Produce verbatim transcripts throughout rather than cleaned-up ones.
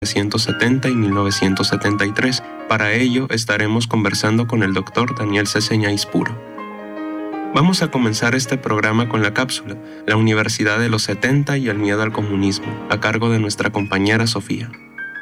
mil novecientos setenta y mil novecientos setenta y tres. Para ello estaremos conversando con el doctor Daniel Ceseña Ispuro. Vamos a comenzar este programa con la cápsula La Universidad de los setenta y el miedo al comunismo, a cargo de nuestra compañera Sofía.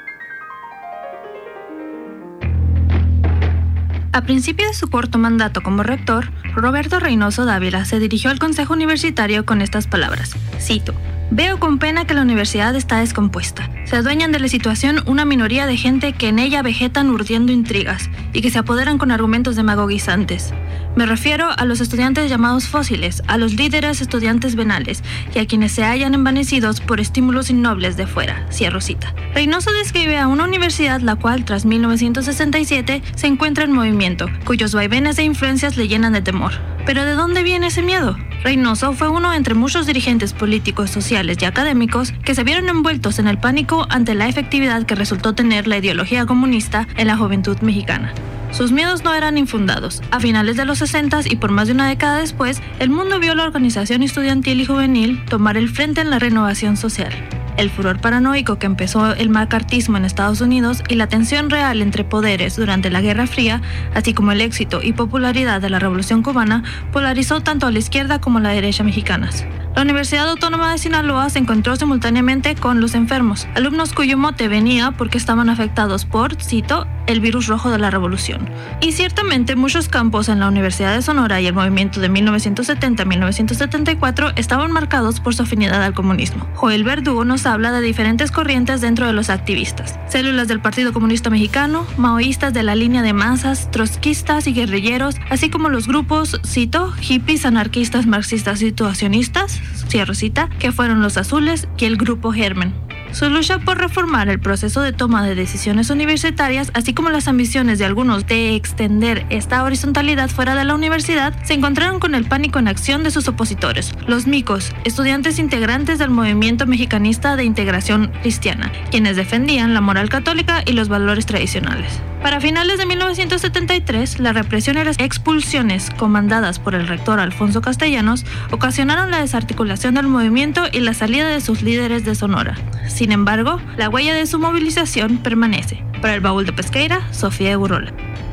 A principio de su corto mandato como rector, Roberto Reynoso Dávila se dirigió al Consejo Universitario con estas palabras, cito: "Veo con pena que la universidad está descompuesta. Se adueñan de la situación una minoría de gente que en ella vegetan urdiendo intrigas y que se apoderan con argumentos demagogizantes. Me refiero a los estudiantes llamados fósiles, a los líderes estudiantes venales y a quienes se hallan envanecidos por estímulos innobles de fuera", cierro cita. Reynoso describe a una universidad la cual, tras mil novecientos sesenta y siete, se encuentra en movimiento, cuyos vaivenes e influencias le llenan de temor. ¿Pero de dónde viene ese miedo? Reynoso fue uno entre muchos dirigentes políticos, sociales y académicos que se vieron envueltos en el pánico ante la efectividad que resultó tener la ideología comunista en la juventud mexicana. Sus miedos no eran infundados. A finales de los sesenta y por más de una década después, el mundo vio a la organización estudiantil y juvenil tomar el frente en la renovación social. El furor paranoico que empezó el macartismo en Estados Unidos y la tensión real entre poderes durante la Guerra Fría, así como el éxito y popularidad de la Revolución Cubana, polarizó tanto a la izquierda como a la derecha mexicanas. La Universidad Autónoma de Sinaloa se encontró simultáneamente con los enfermos, alumnos cuyo mote venía porque estaban afectados por, cito, el virus rojo de la revolución. Y ciertamente muchos campos en la Universidad de Sonora y el movimiento de mil novecientos setenta a mil novecientos setenta y cuatro estaban marcados por su afinidad al comunismo. Joel Verdugo nos habla de diferentes corrientes dentro de los activistas: células del Partido Comunista Mexicano, maoístas de la línea de masas, trotskistas y guerrilleros, así como los grupos, cito, hippies, anarquistas, marxistas, situacionistas, cierro cita, que fueron los Azules y el Grupo Germen. Su lucha por reformar el proceso de toma de decisiones universitarias, así como las ambiciones de algunos de extender esta horizontalidad fuera de la universidad, se encontraron con el pánico en acción de sus opositores, los micos, estudiantes integrantes del movimiento mexicanista de integración cristiana, quienes defendían la moral católica y los valores tradicionales. Para finales de mil novecientos setenta y tres, la represión y las expulsiones comandadas por el rector Alfonso Castellanos ocasionaron la desarticulación del movimiento y la salida de sus líderes de Sonora. Sin embargo, la huella de su movilización permanece. Para el Baúl de Pesqueira, Sofía Burrola.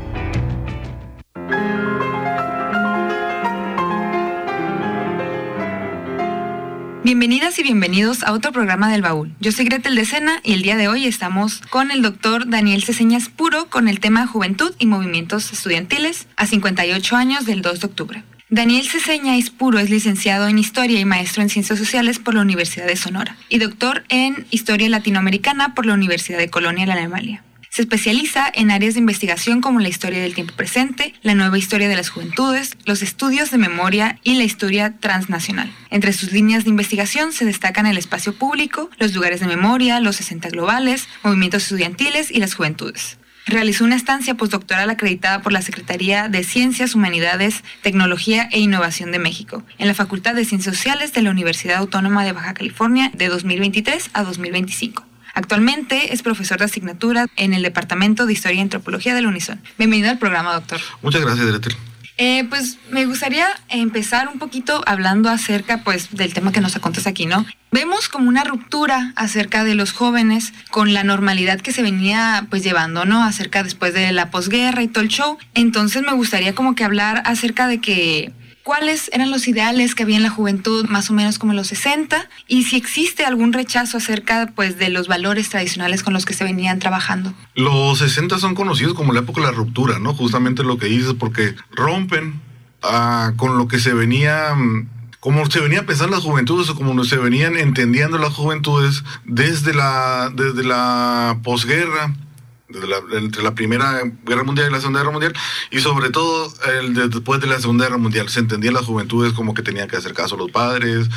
Bienvenidas y bienvenidos a otro programa del Baúl. Yo soy Gretel de Sena y el día de hoy estamos con el doctor Daniel Ceseña Ispuro con el tema Juventud y Movimientos Estudiantiles a cincuenta y ocho años del dos de octubre. Daniel Ceseña Ispuro es licenciado en Historia y maestro en Ciencias Sociales por la Universidad de Sonora y doctor en Historia Latinoamericana por la Universidad de Colonia, en Alemania. Se especializa en áreas de investigación como la historia del tiempo presente, la nueva historia de las juventudes, los estudios de memoria y la historia transnacional. Entre sus líneas de investigación se destacan el espacio público, los lugares de memoria, los sesenta globales, movimientos estudiantiles y las juventudes. Realizó una estancia postdoctoral acreditada por la Secretaría de Ciencias, Humanidades, Tecnología e Innovación de México, en la Facultad de Ciencias Sociales de la Universidad Autónoma de Baja California de dos mil veintitrés a dos mil veinticinco. Actualmente es profesor de asignatura en el Departamento de Historia y Antropología del Unison. Bienvenido al programa, doctor. Muchas gracias, Gretel. Eh, pues me gustaría empezar un poquito hablando acerca pues del tema que nos acontece aquí, ¿no? Vemos como una ruptura acerca de los jóvenes con la normalidad que se venía pues llevando, ¿no? Acerca después de la posguerra y todo el show. Entonces me gustaría como que hablar acerca de que cuáles eran los ideales que había en la juventud más o menos como en los sesenta y si existe algún rechazo acerca pues de los valores tradicionales con los que se venían trabajando. Los sesenta son conocidos como la época de la ruptura, ¿no? Justamente lo que dices, porque rompen uh, con lo que se venía, como se venía pensando las juventudes o como se venían entendiendo las juventudes desde la, desde la posguerra, desde la, entre la Primera Guerra Mundial y la Segunda Guerra Mundial, y sobre todo el de, después de la Segunda Guerra Mundial. Se entendían las juventudes como que tenían que hacer caso a los padres,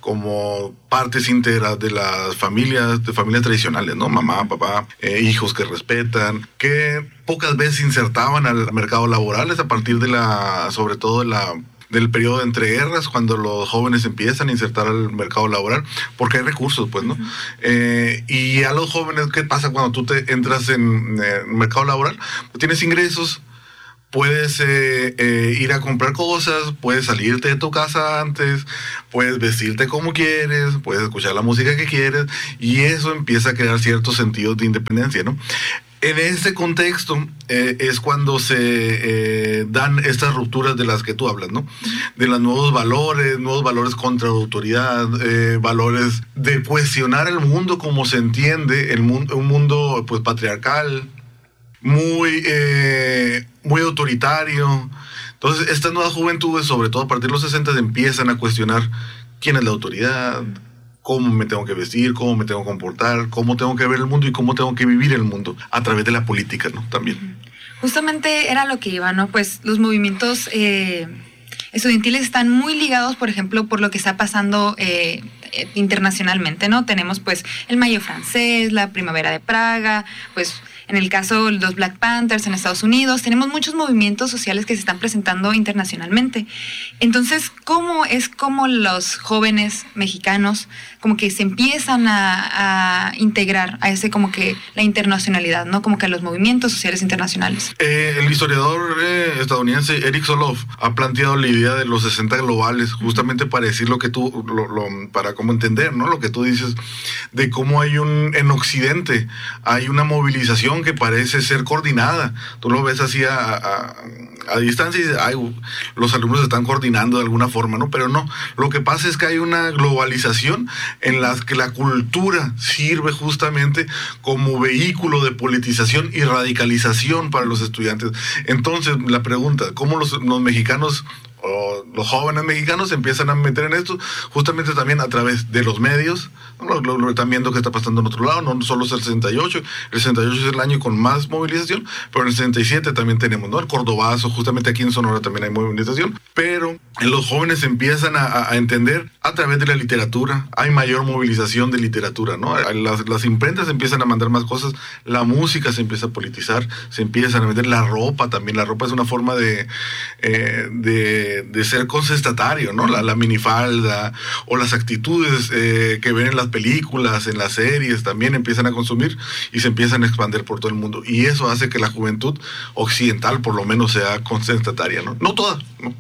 como partes íntegras de las familias, de familias tradicionales, ¿no? Mamá, papá, eh, hijos que respetan, que pocas veces insertaban al mercado laboral a partir de la, sobre todo de la del periodo de entreguerras, cuando los jóvenes empiezan a insertar al mercado laboral, porque hay recursos, pues, ¿no? Uh-huh. Eh, y a los jóvenes, ¿qué pasa cuando tú te entras en el mercado laboral? Pues tienes ingresos, puedes eh, eh, ir a comprar cosas, puedes salirte de tu casa antes, puedes vestirte como quieres, puedes escuchar la música que quieres, y eso empieza a crear ciertos sentidos de independencia, ¿no? En este contexto eh, es cuando se eh, dan estas rupturas de las que tú hablas, ¿no? De los nuevos valores, nuevos valores contra la autoridad, eh, valores de cuestionar el mundo como se entiende, el mundo, un mundo pues patriarcal, muy, eh, muy autoritario. Entonces estas nuevas juventudes, sobre todo a partir de los sesenta, empiezan a cuestionar quién es la autoridad, cómo me tengo que vestir, cómo me tengo que comportar, cómo tengo que ver el mundo y cómo tengo que vivir el mundo a través de la política, ¿no? También. Justamente era lo que iba, ¿no? Pues los movimientos eh, estudiantiles están muy ligados, por ejemplo, por lo que está pasando eh, internacionalmente, ¿no? Tenemos pues el Mayo francés, la Primavera de Praga, pues en el caso de los Black Panthers en Estados Unidos, tenemos muchos movimientos sociales que se están presentando internacionalmente. Entonces, ¿cómo es como los jóvenes mexicanos como que se empiezan a, a integrar a ese como que la internacionalidad, ¿no? Como que los movimientos sociales internacionales. Eh, el historiador eh, estadounidense Eric Soloff ha planteado la idea de los sesenta globales, justamente para decir lo que tú, lo, lo, para cómo entender, ¿no? Lo que tú dices de cómo hay un, en Occidente hay una movilización que parece ser coordinada. Tú lo ves así a, a, a distancia y dices, ay, los alumnos se están coordinando de alguna forma, ¿no? Pero no, lo que pasa es que hay una globalización en la que la cultura sirve justamente como vehículo de politización y radicalización para los estudiantes. Entonces, la pregunta, ¿cómo los, los mexicanos o los jóvenes mexicanos se empiezan a meter en esto? Justamente también a través de los medios, ¿no? Lo, lo, lo están viendo que está pasando en otro lado, no solo es el sesenta y ocho, el sesenta y ocho es el año con más movilización, pero en el sesenta y siete también tenemos, ¿no? El Cordobazo, justamente aquí en Sonora también hay movilización, pero los jóvenes empiezan a, a entender a través de la literatura, hay mayor movilización de literatura, ¿no? Las, las imprentas empiezan a mandar más cosas, la música se empieza a politizar, se empiezan a meter la ropa también, la ropa es una forma de, eh, de, de ser contestatario, ¿no? La, la minifalda o las actitudes eh, que ven en las películas, en las series, también empiezan a consumir y se empiezan a expandir por todo el mundo. Y eso hace que la juventud occidental por lo menos sea contestataria, ¿no? No toda, ¿no?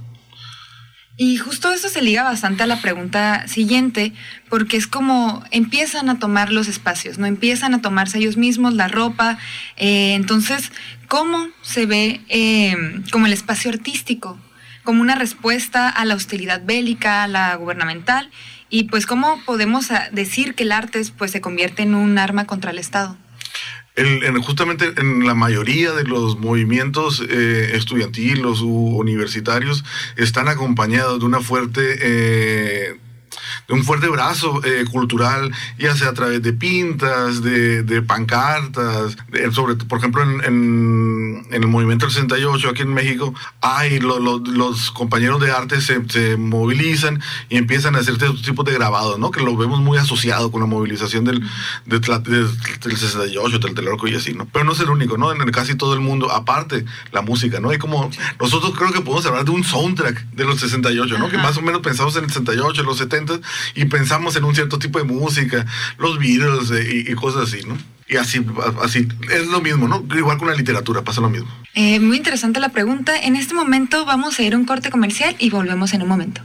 Y justo eso se liga bastante a la pregunta siguiente, porque es como empiezan a tomar los espacios, ¿no? Empiezan a tomarse ellos mismos la ropa. Eh, entonces, ¿cómo se ve eh, como el espacio artístico? Como una respuesta a la hostilidad bélica, a la gubernamental, y pues cómo podemos decir que el arte pues se convierte en un arma contra el Estado. El, en, justamente en la mayoría de los movimientos eh, estudiantiles u universitarios están acompañados de una fuerte eh, de un fuerte brazo eh, cultural, ya sea a través de pintas, de, de pancartas, de, sobre, por ejemplo en, en, en el movimiento del sesenta y ocho aquí en México, hay lo, lo, los compañeros de arte se, se movilizan y empiezan a hacer estos tipos de grabados, ¿no? Que lo vemos muy asociado con la movilización del, de, de, del sesenta y ocho, del Tlatelolco y así, ¿no? Pero no es el único, ¿no? En casi todo el mundo, aparte la música, ¿no? Hay como, nosotros creo que podemos hablar de un soundtrack de los sesenta y ocho, ¿no? Ajá. Que más o menos pensamos en el sesenta y ocho, en los setenta, y pensamos en un cierto tipo de música, los Beatles eh, y, y cosas así, ¿no? Y así, así, es lo mismo, ¿no? Igual con la literatura, pasa lo mismo. Eh, muy interesante la pregunta. En este momento vamos a ir a un corte comercial y volvemos en un momento.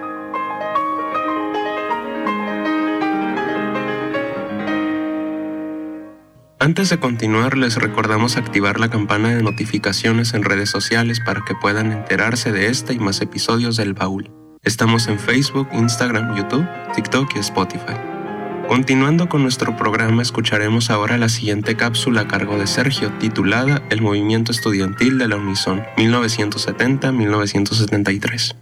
Antes de continuar, les recordamos activar la campana de notificaciones en redes sociales para que puedan enterarse de este y más episodios del Baúl. Estamos en Facebook, Instagram, YouTube, TikTok y Spotify. Continuando con nuestro programa, escucharemos ahora la siguiente cápsula a cargo de Sergio, titulada El movimiento estudiantil de la Unison, mil novecientos setenta a mil novecientos setenta y tres.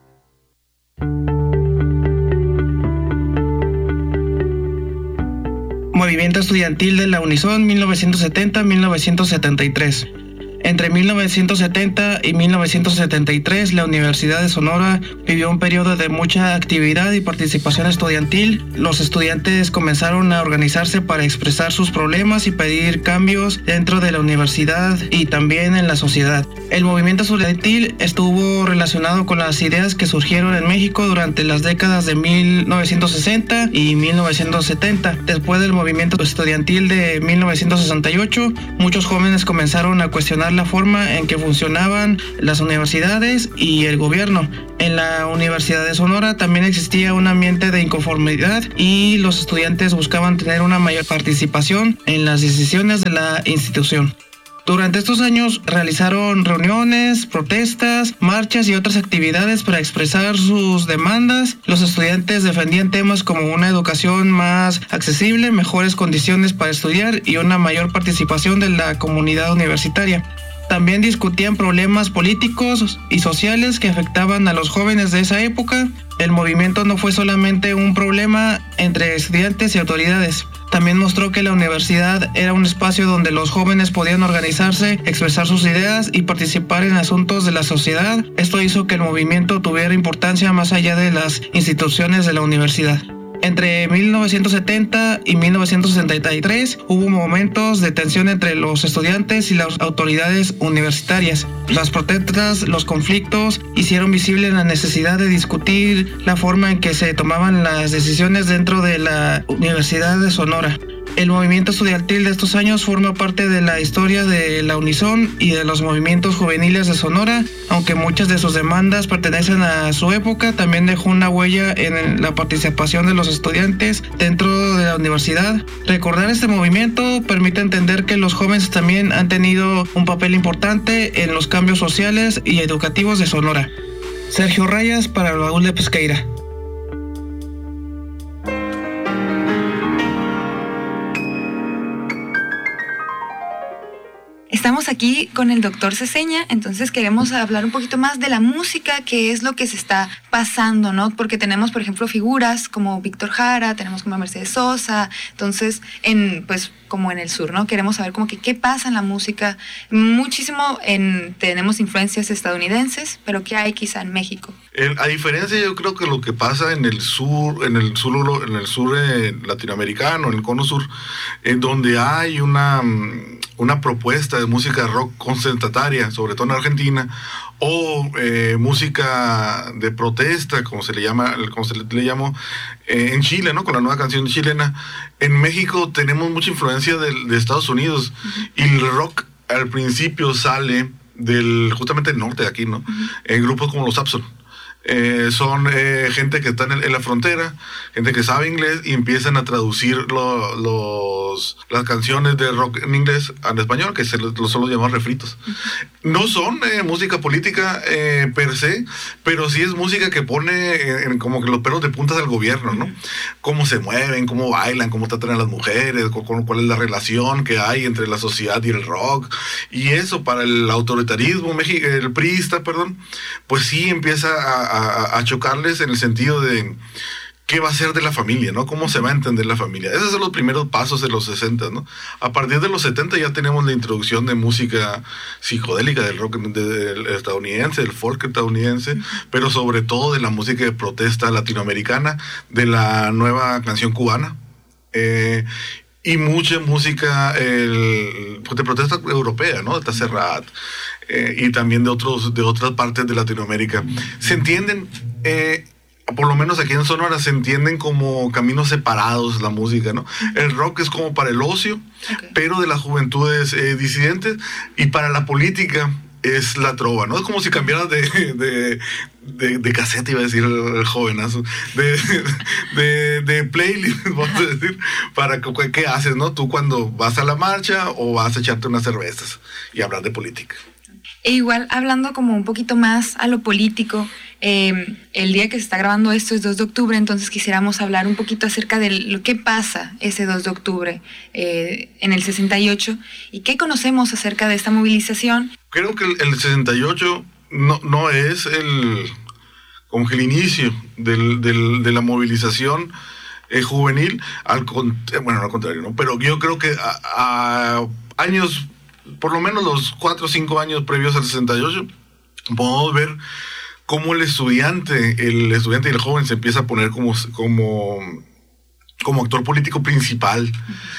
Movimiento estudiantil de la Unison, mil novecientos setenta a mil novecientos setenta y tres. Entre mil novecientos setenta y mil novecientos setenta y tres, la Universidad de Sonora vivió un periodo de mucha actividad y participación estudiantil. Los estudiantes comenzaron a organizarse para expresar sus problemas y pedir cambios dentro de la universidad y también en la sociedad. El movimiento estudiantil estuvo relacionado con las ideas que surgieron en México durante las décadas de mil novecientos sesenta y mil novecientos setenta. Después del movimiento estudiantil de mil novecientos sesenta y ocho, muchos jóvenes comenzaron a cuestionar la forma en que funcionaban las universidades y el gobierno. En la Universidad de Sonora también existía un ambiente de inconformidad y los estudiantes buscaban tener una mayor participación en las decisiones de la institución. Durante estos años realizaron reuniones, protestas, marchas y otras actividades para expresar sus demandas. Los estudiantes defendían temas como una educación más accesible, mejores condiciones para estudiar y una mayor participación de la comunidad universitaria. También discutían problemas políticos y sociales que afectaban a los jóvenes de esa época. El movimiento no fue solamente un problema entre estudiantes y autoridades. También mostró que la universidad era un espacio donde los jóvenes podían organizarse, expresar sus ideas y participar en asuntos de la sociedad. Esto hizo que el movimiento tuviera importancia más allá de las instituciones de la universidad. Entre mil novecientos setenta y mil novecientos sesenta y tres hubo momentos de tensión entre los estudiantes y las autoridades universitarias. Las protestas, los conflictos hicieron visible la necesidad de discutir la forma en que se tomaban las decisiones dentro de la Universidad de Sonora. El movimiento estudiantil de estos años forma parte de la historia de la Unison y de los movimientos juveniles de Sonora. Aunque muchas de sus demandas pertenecen a su época, también dejó una huella en la participación de los estudiantes dentro de la universidad. Recordar este movimiento permite entender que los jóvenes también han tenido un papel importante en los cambios sociales y educativos de Sonora. Sergio Rayas para el Baúl de Pesqueira. Estamos aquí con el doctor Ceseña, entonces queremos hablar un poquito más de la música, qué es lo que se está pasando, ¿no? Porque tenemos, por ejemplo, figuras como Víctor Jara, tenemos como a Mercedes Sosa, entonces, en, pues, como en el sur, ¿no? Queremos saber como que qué pasa en la música. Muchísimo en, tenemos influencias estadounidenses, pero qué hay quizá en México. El, a diferencia, yo creo que lo que pasa en el sur, en el sur, en el sur eh, latinoamericano, en el cono sur, en donde hay una, una propuesta de música rock concentrataria, sobre todo en Argentina, o eh, música de protesta, como se le llama, como se le, le llamó eh, en Chile, ¿no? Con la nueva canción chilena. En México tenemos mucha influencia de, de Estados Unidos, uh-huh. Y el rock al principio sale del justamente del norte de aquí, ¿no? Uh-huh. En grupos como los Abson. Eh, son eh, gente que está en, el, en la frontera, gente que sabe inglés y empiezan a traducir lo, los, las canciones de rock en inglés al español, que se los solo llaman refritos. No son eh, música política eh, per se, pero sí es música que pone en, como que los pelos de puntas del gobierno, ¿no? Cómo se mueven, cómo bailan, cómo tratan a las mujeres, con, cuál es la relación que hay entre la sociedad y el rock. Y eso para el autoritarismo, el priista, perdón, pues sí empieza a A, a chocarles en el sentido de qué va a ser de la familia, ¿no? Cómo se va a entender la familia. Esos son los primeros pasos de los sesenta, ¿no? A partir de los setenta ya tenemos la introducción de música psicodélica, del rock del estadounidense, del folk estadounidense, pero sobre todo de la música de protesta latinoamericana, de la nueva canción cubana, eh, y mucha música el, de protesta europea, ¿no? De Serrat, eh, y también de otros de otras partes de Latinoamérica. Se entienden, eh, por lo menos aquí en Sonora, se entienden como caminos separados la música, ¿no? El rock es como para el ocio, okay, pero de las juventudes eh, disidentes, y para la política es la trova, ¿no? Es como si cambiaras de, de, de, de cassette, iba a decir el, el jovenazo, de, de, de playlist, vamos a decir, para que, ¿qué haces, no? Tú cuando vas a la marcha o vas a echarte unas cervezas y hablar de política. E igual, hablando como un poquito más a lo político, eh, el día que se está grabando esto es dos de octubre, entonces quisiéramos hablar un poquito acerca de lo que pasa ese dos de octubre eh, en el sesenta y ocho y qué conocemos acerca de esta movilización. Creo que el, el sesenta y ocho no, no es el, como que el inicio del, del, de la movilización eh, juvenil, al, bueno, al contrario, ¿no? Pero yo creo que a, a años, por lo menos los cuatro o cinco años previos al sesenta y ocho, podemos ver cómo el estudiante, el estudiante y el joven se empieza a poner como, como, como actor político principal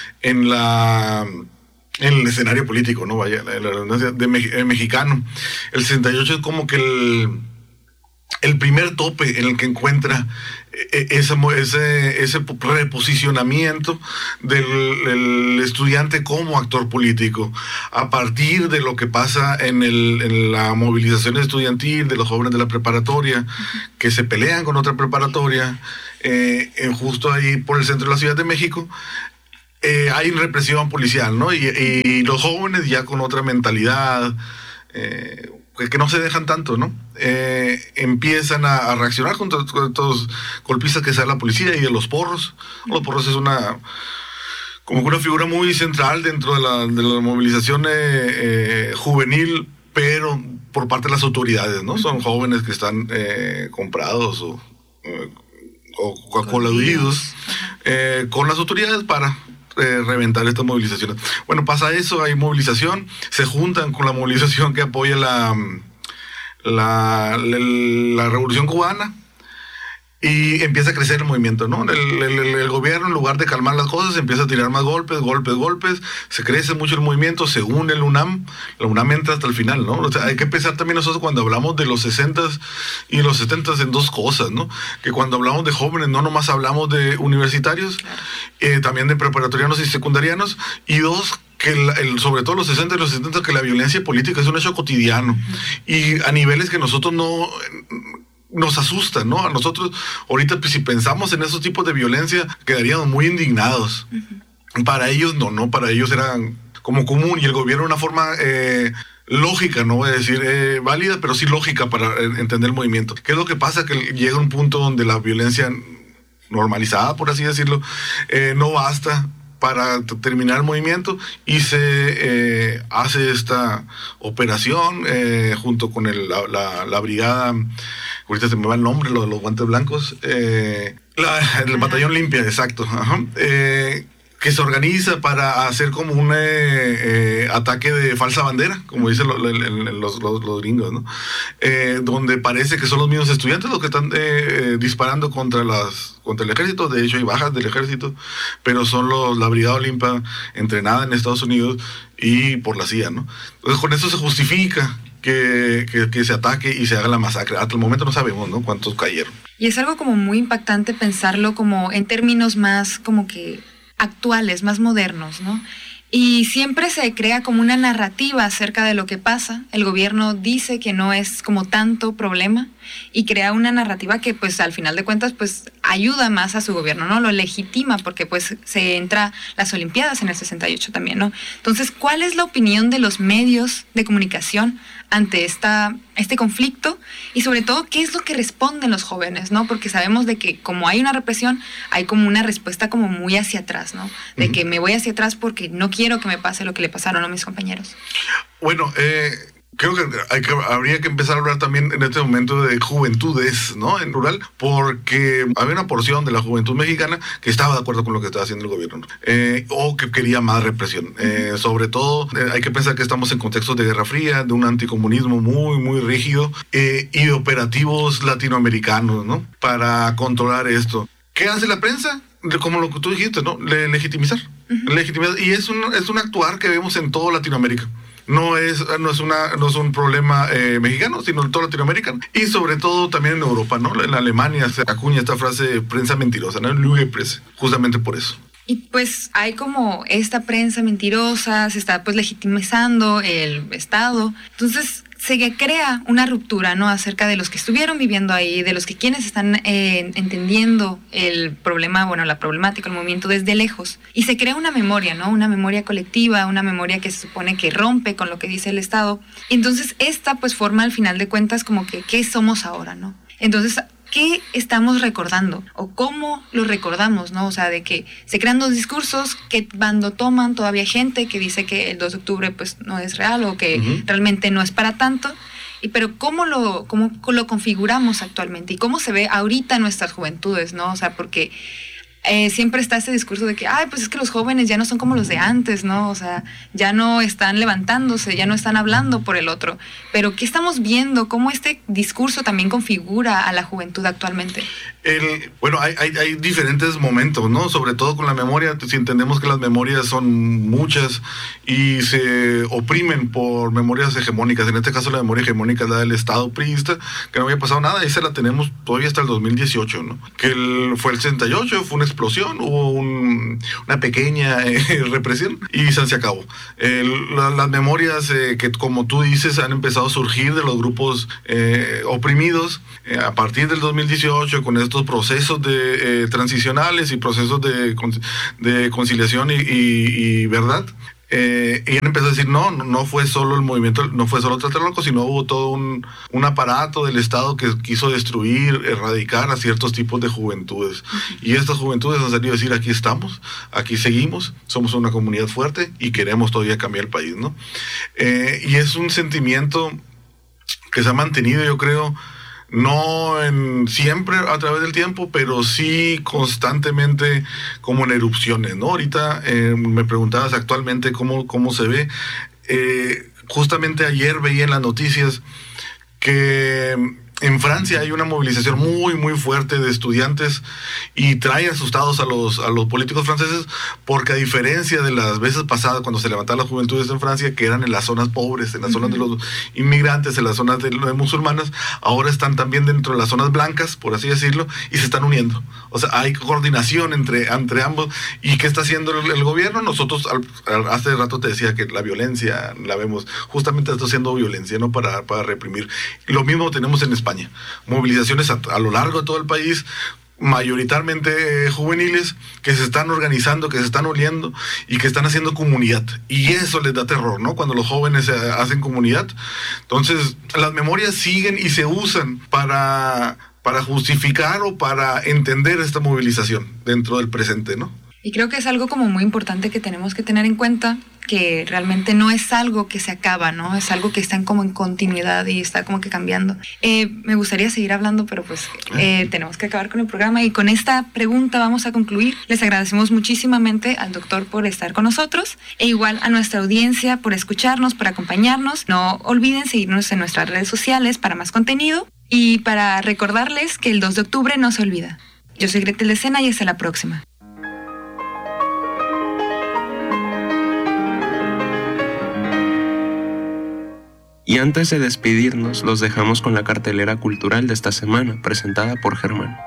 en la en el escenario político, ¿no? Vaya, la redundancia de me, mexicano. El sesenta y ocho es como que el el primer tope en el que encuentra ese, ese, ese reposicionamiento del, del estudiante como actor político, a partir de lo que pasa en, el, en la movilización estudiantil de los jóvenes de la preparatoria, que se pelean con otra preparatoria, eh, justo ahí por el centro de la Ciudad de México. Eh, hay represión policial, ¿no? Y, y los jóvenes ya con otra mentalidad, eh, que no se dejan tanto, ¿no? Eh, empiezan a, a reaccionar contra, contra estos golpistas que sea la policía y de los porros. Los porros es una como una figura muy central dentro de la, de la movilización eh, eh, juvenil, pero por parte de las autoridades, ¿no? Son jóvenes que están eh, comprados o, eh, o colaborados eh, con las autoridades para Eh, reventar estas movilizaciones. Bueno, pasa eso, hay movilización, se juntan con la movilización que apoya la, la, la, la Revolución Cubana y empieza a crecer el movimiento, ¿no? El, el, el gobierno, en lugar de calmar las cosas, empieza a tirar más golpes, golpes, golpes, se crece mucho el movimiento, se une el UNAM, la UNAM entra hasta el final, ¿no? O sea, hay que pensar también nosotros cuando hablamos de los sesentas y los setentas en dos cosas, ¿no? Que cuando hablamos de jóvenes no nomás hablamos de universitarios, eh, también de preparatorianos y secundarianos, y dos, que el, el, sobre todo los sesenta y los setenta, que la violencia política es un hecho cotidiano, uh-huh. y a niveles que nosotros no... nos asusta, ¿no? A nosotros, ahorita, pues, si pensamos en esos tipos de violencia, quedaríamos muy indignados. Uh-huh. Para ellos, no, no, para ellos era como común, y el gobierno de una forma eh, lógica, no voy a decir eh, válida, pero sí lógica para eh, entender el movimiento. ¿Qué es lo que pasa? Que llega un punto donde la violencia normalizada, por así decirlo, eh, no basta para t- terminar el movimiento, y se eh, hace esta operación eh, junto con el, la, la, la brigada, ahorita se me va el nombre, lo de los guantes blancos, eh, la, el batallón limpia, exacto, ajá, eh, que se organiza para hacer como un eh, eh, ataque de falsa bandera, como dicen lo, lo, los, los, los gringos, ¿no? Eh, donde parece que son los mismos estudiantes los que están eh, disparando contra las contra el ejército. De hecho hay bajas del ejército, pero son los, la Brigada Olimpa entrenada en Estados Unidos y por la C I A, ¿no? Entonces con eso se justifica que, que, que se ataque y se haga la masacre. Hasta el momento no sabemos, ¿no?, cuántos cayeron. Y es algo como muy impactante pensarlo como en términos más como que actuales, más modernos, ¿no? Y siempre se crea como una narrativa acerca de lo que pasa. El gobierno dice que no es como tanto problema y crea una narrativa que, pues, al final de cuentas, pues, ayuda más a su gobierno, ¿no? Lo legitima porque, pues, se entra las Olimpiadas en el sesenta y ocho también, ¿no? Entonces, ¿cuál es la opinión de los medios de comunicación ante esta, este conflicto? Y sobre todo, ¿qué es lo que responden los jóvenes, ¿no? Porque sabemos de que como hay una represión, hay como una respuesta como muy hacia atrás, ¿no? De uh-huh. que me voy hacia atrás porque no quiero que me pase lo que le pasaron a mis compañeros. Bueno, eh... creo que, hay que habría que empezar a hablar también en este momento de juventudes, ¿no?, en rural, porque había una porción de la juventud mexicana que estaba de acuerdo con lo que estaba haciendo el gobierno, eh, o que quería más represión. Eh, sobre todo, eh, hay que pensar que estamos en contextos de Guerra Fría, de un anticomunismo muy, muy rígido, eh, y de operativos latinoamericanos, ¿no?, para controlar esto. ¿Qué hace la prensa? Como lo que tú dijiste, ¿no?, Le- legitimizar. Uh-huh. Legitimizar. Y es un, es un actuar que vemos en toda Latinoamérica. No es, no es, una, no es un problema eh, mexicano, sino en toda Latinoamérica, y sobre todo también en Europa, ¿no? En Alemania se acuña esta frase de prensa mentirosa, ¿no? Lügenpresse, justamente por eso. Y pues hay como esta prensa mentirosa, se está pues legitimizando el Estado. Entonces se crea una ruptura, ¿no?, acerca de los que estuvieron viviendo ahí, de los que quienes están eh, entendiendo el problema, bueno, la problemática, el movimiento desde lejos. Y se crea una memoria, ¿no?, una memoria colectiva, una memoria que se supone que rompe con lo que dice el Estado. Entonces esta pues forma al final de cuentas como que ¿qué somos ahora, no? Entonces, ¿qué estamos recordando? ¿O cómo lo recordamos, no? O sea, de que se crean dos discursos, ¿qué bando toman? Todavía hay gente que dice que el dos de octubre pues no es real o que uh-huh. realmente no es para tanto. Y pero ¿cómo lo, cómo lo configuramos actualmente? ¿Y cómo se ve ahorita nuestras juventudes, no? O sea, porque Eh, siempre está ese discurso de que, ay, pues es que los jóvenes ya no son como los de antes, ¿no? O sea, ya no están levantándose, ya no están hablando por el otro. Pero ¿qué estamos viendo? ¿Cómo este discurso también configura a la juventud actualmente? El, bueno, hay, hay, hay diferentes momentos, ¿no? Sobre todo con la memoria, si entendemos que las memorias son muchas y se oprimen por memorias hegemónicas. En este caso la memoria hegemónica es la del Estado priista, que no había pasado nada, esa la tenemos todavía hasta el dos mil dieciocho, ¿no? Que el, fue el sesenta y ocho, fue una explosión, hubo un, una pequeña eh, represión y se, se acabó. El, la, las memorias eh, que, como tú dices, han empezado a surgir de los grupos eh, oprimidos eh, a partir del dos mil dieciocho con estos procesos de eh, transicionales y procesos de, de conciliación y, y, y verdad. Eh, y han empezado a decir, no, no fue solo el movimiento, no fue solo Tlatelolco, sino hubo todo un, un aparato del Estado que quiso destruir, erradicar a ciertos tipos de juventudes. Y estas juventudes han salido a decir, aquí estamos, aquí seguimos, somos una comunidad fuerte y queremos todavía cambiar el país, ¿no? Eh, y es un sentimiento que se ha mantenido, yo creo, no en siempre a través del tiempo, pero sí constantemente como en erupciones, ¿no? Ahorita eh, me preguntabas actualmente cómo, cómo se ve. Eh, justamente ayer veía en las noticias que en Francia hay una movilización muy, muy fuerte de estudiantes y trae asustados a los, a los políticos franceses porque, a diferencia de las veces pasadas cuando se levantaban las juventudes en Francia, que eran en las zonas pobres, en las uh-huh. zonas de los inmigrantes, en las zonas de los musulmanas, ahora están también dentro de las zonas blancas, por así decirlo, y se están uniendo. O sea, hay coordinación entre, entre ambos. ¿Y qué está haciendo el, el gobierno? Nosotros, al, al, hace rato te decía que la violencia la vemos, justamente está haciendo violencia, ¿no? Para, para reprimir. Lo mismo tenemos en España. España. Movilizaciones a, a lo largo de todo el país, mayoritariamente eh, juveniles, que se están organizando, que se están uniendo y que están haciendo comunidad. Y eso les da terror, ¿no? Cuando los jóvenes eh, hacen comunidad. Entonces, las memorias siguen y se usan para, para justificar o para entender esta movilización dentro del presente, ¿no? Y creo que es algo como muy importante que tenemos que tener en cuenta, que realmente no es algo que se acaba, ¿no? Es algo que está en como en continuidad y está como que cambiando. Eh, me gustaría seguir hablando, pero pues eh, tenemos que acabar con el programa y con esta pregunta vamos a concluir. Les agradecemos muchísimamente al doctor por estar con nosotros e igual a nuestra audiencia por escucharnos, por acompañarnos. No olviden seguirnos en nuestras redes sociales para más contenido y para recordarles que el dos de octubre no se olvida. Yo soy Gretel de Sena y hasta la próxima. Y antes de despedirnos, los dejamos con la cartelera cultural de esta semana, presentada por Germán.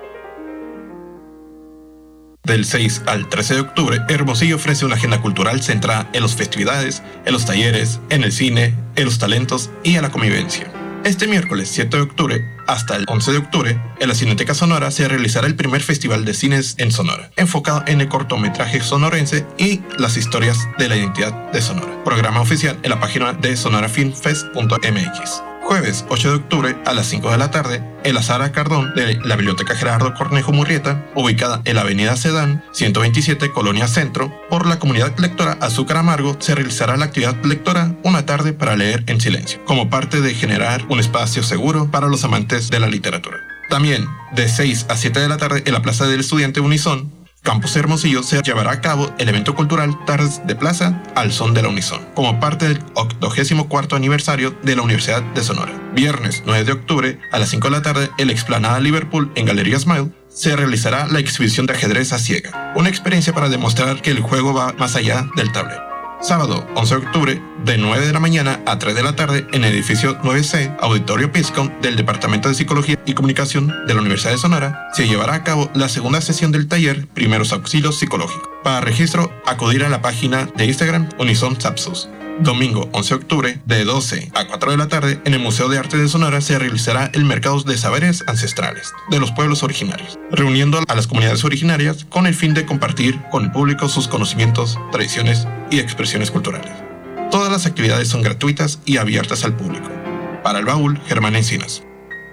Del seis al trece de octubre, Hermosillo ofrece una agenda cultural centrada en las festividades, en los talleres, en el cine, en los talentos y en la convivencia. Este miércoles siete de octubre hasta el once de octubre, en la Cineteca Sonora se realizará el primer festival de cines en Sonora, enfocado en el cortometraje sonorense y las historias de la identidad de Sonora. Programa oficial en la página de sonora film fest punto m x. Jueves ocho de octubre a las cinco de la tarde, en la Sala Cardón de la Biblioteca Gerardo Cornejo Murrieta, ubicada en la Avenida Sedán, ciento veintisiete, Colonia Centro, por la comunidad lectora Azúcar Amargo, se realizará la actividad lectora Una tarde para leer en silencio, como parte de generar un espacio seguro para los amantes de la literatura. También, de seis a siete de la tarde, en la Plaza del Estudiante Unison, Campus Hermosillo, se llevará a cabo el evento cultural Tardes de Plaza al Son de la Unison, como parte del octogésimo cuarto aniversario de la Universidad de Sonora. Viernes nueve de octubre, a las cinco de la tarde, en la Explanada Liverpool, en Galería Smile, se realizará la exhibición de ajedrez a ciega, una experiencia para demostrar que el juego va más allá del tablero. Sábado once de octubre, de nueve de la mañana a tres de la tarde, en el edificio nueve C, Auditorio Piscom del Departamento de Psicología y Comunicación de la Universidad de Sonora, se llevará a cabo la segunda sesión del taller Primeros Auxilios Psicológicos. Para registro, acudir a la página de Instagram Unison Sapsus. Domingo once de octubre, de doce a cuatro de la tarde, en el Museo de Arte de Sonora se realizará el Mercado de Saberes Ancestrales de los Pueblos Originarios, reuniendo a las comunidades originarias con el fin de compartir con el público sus conocimientos, tradiciones y expresiones culturales. Todas las actividades son gratuitas y abiertas al público. Para el Baúl, Germán Encinas.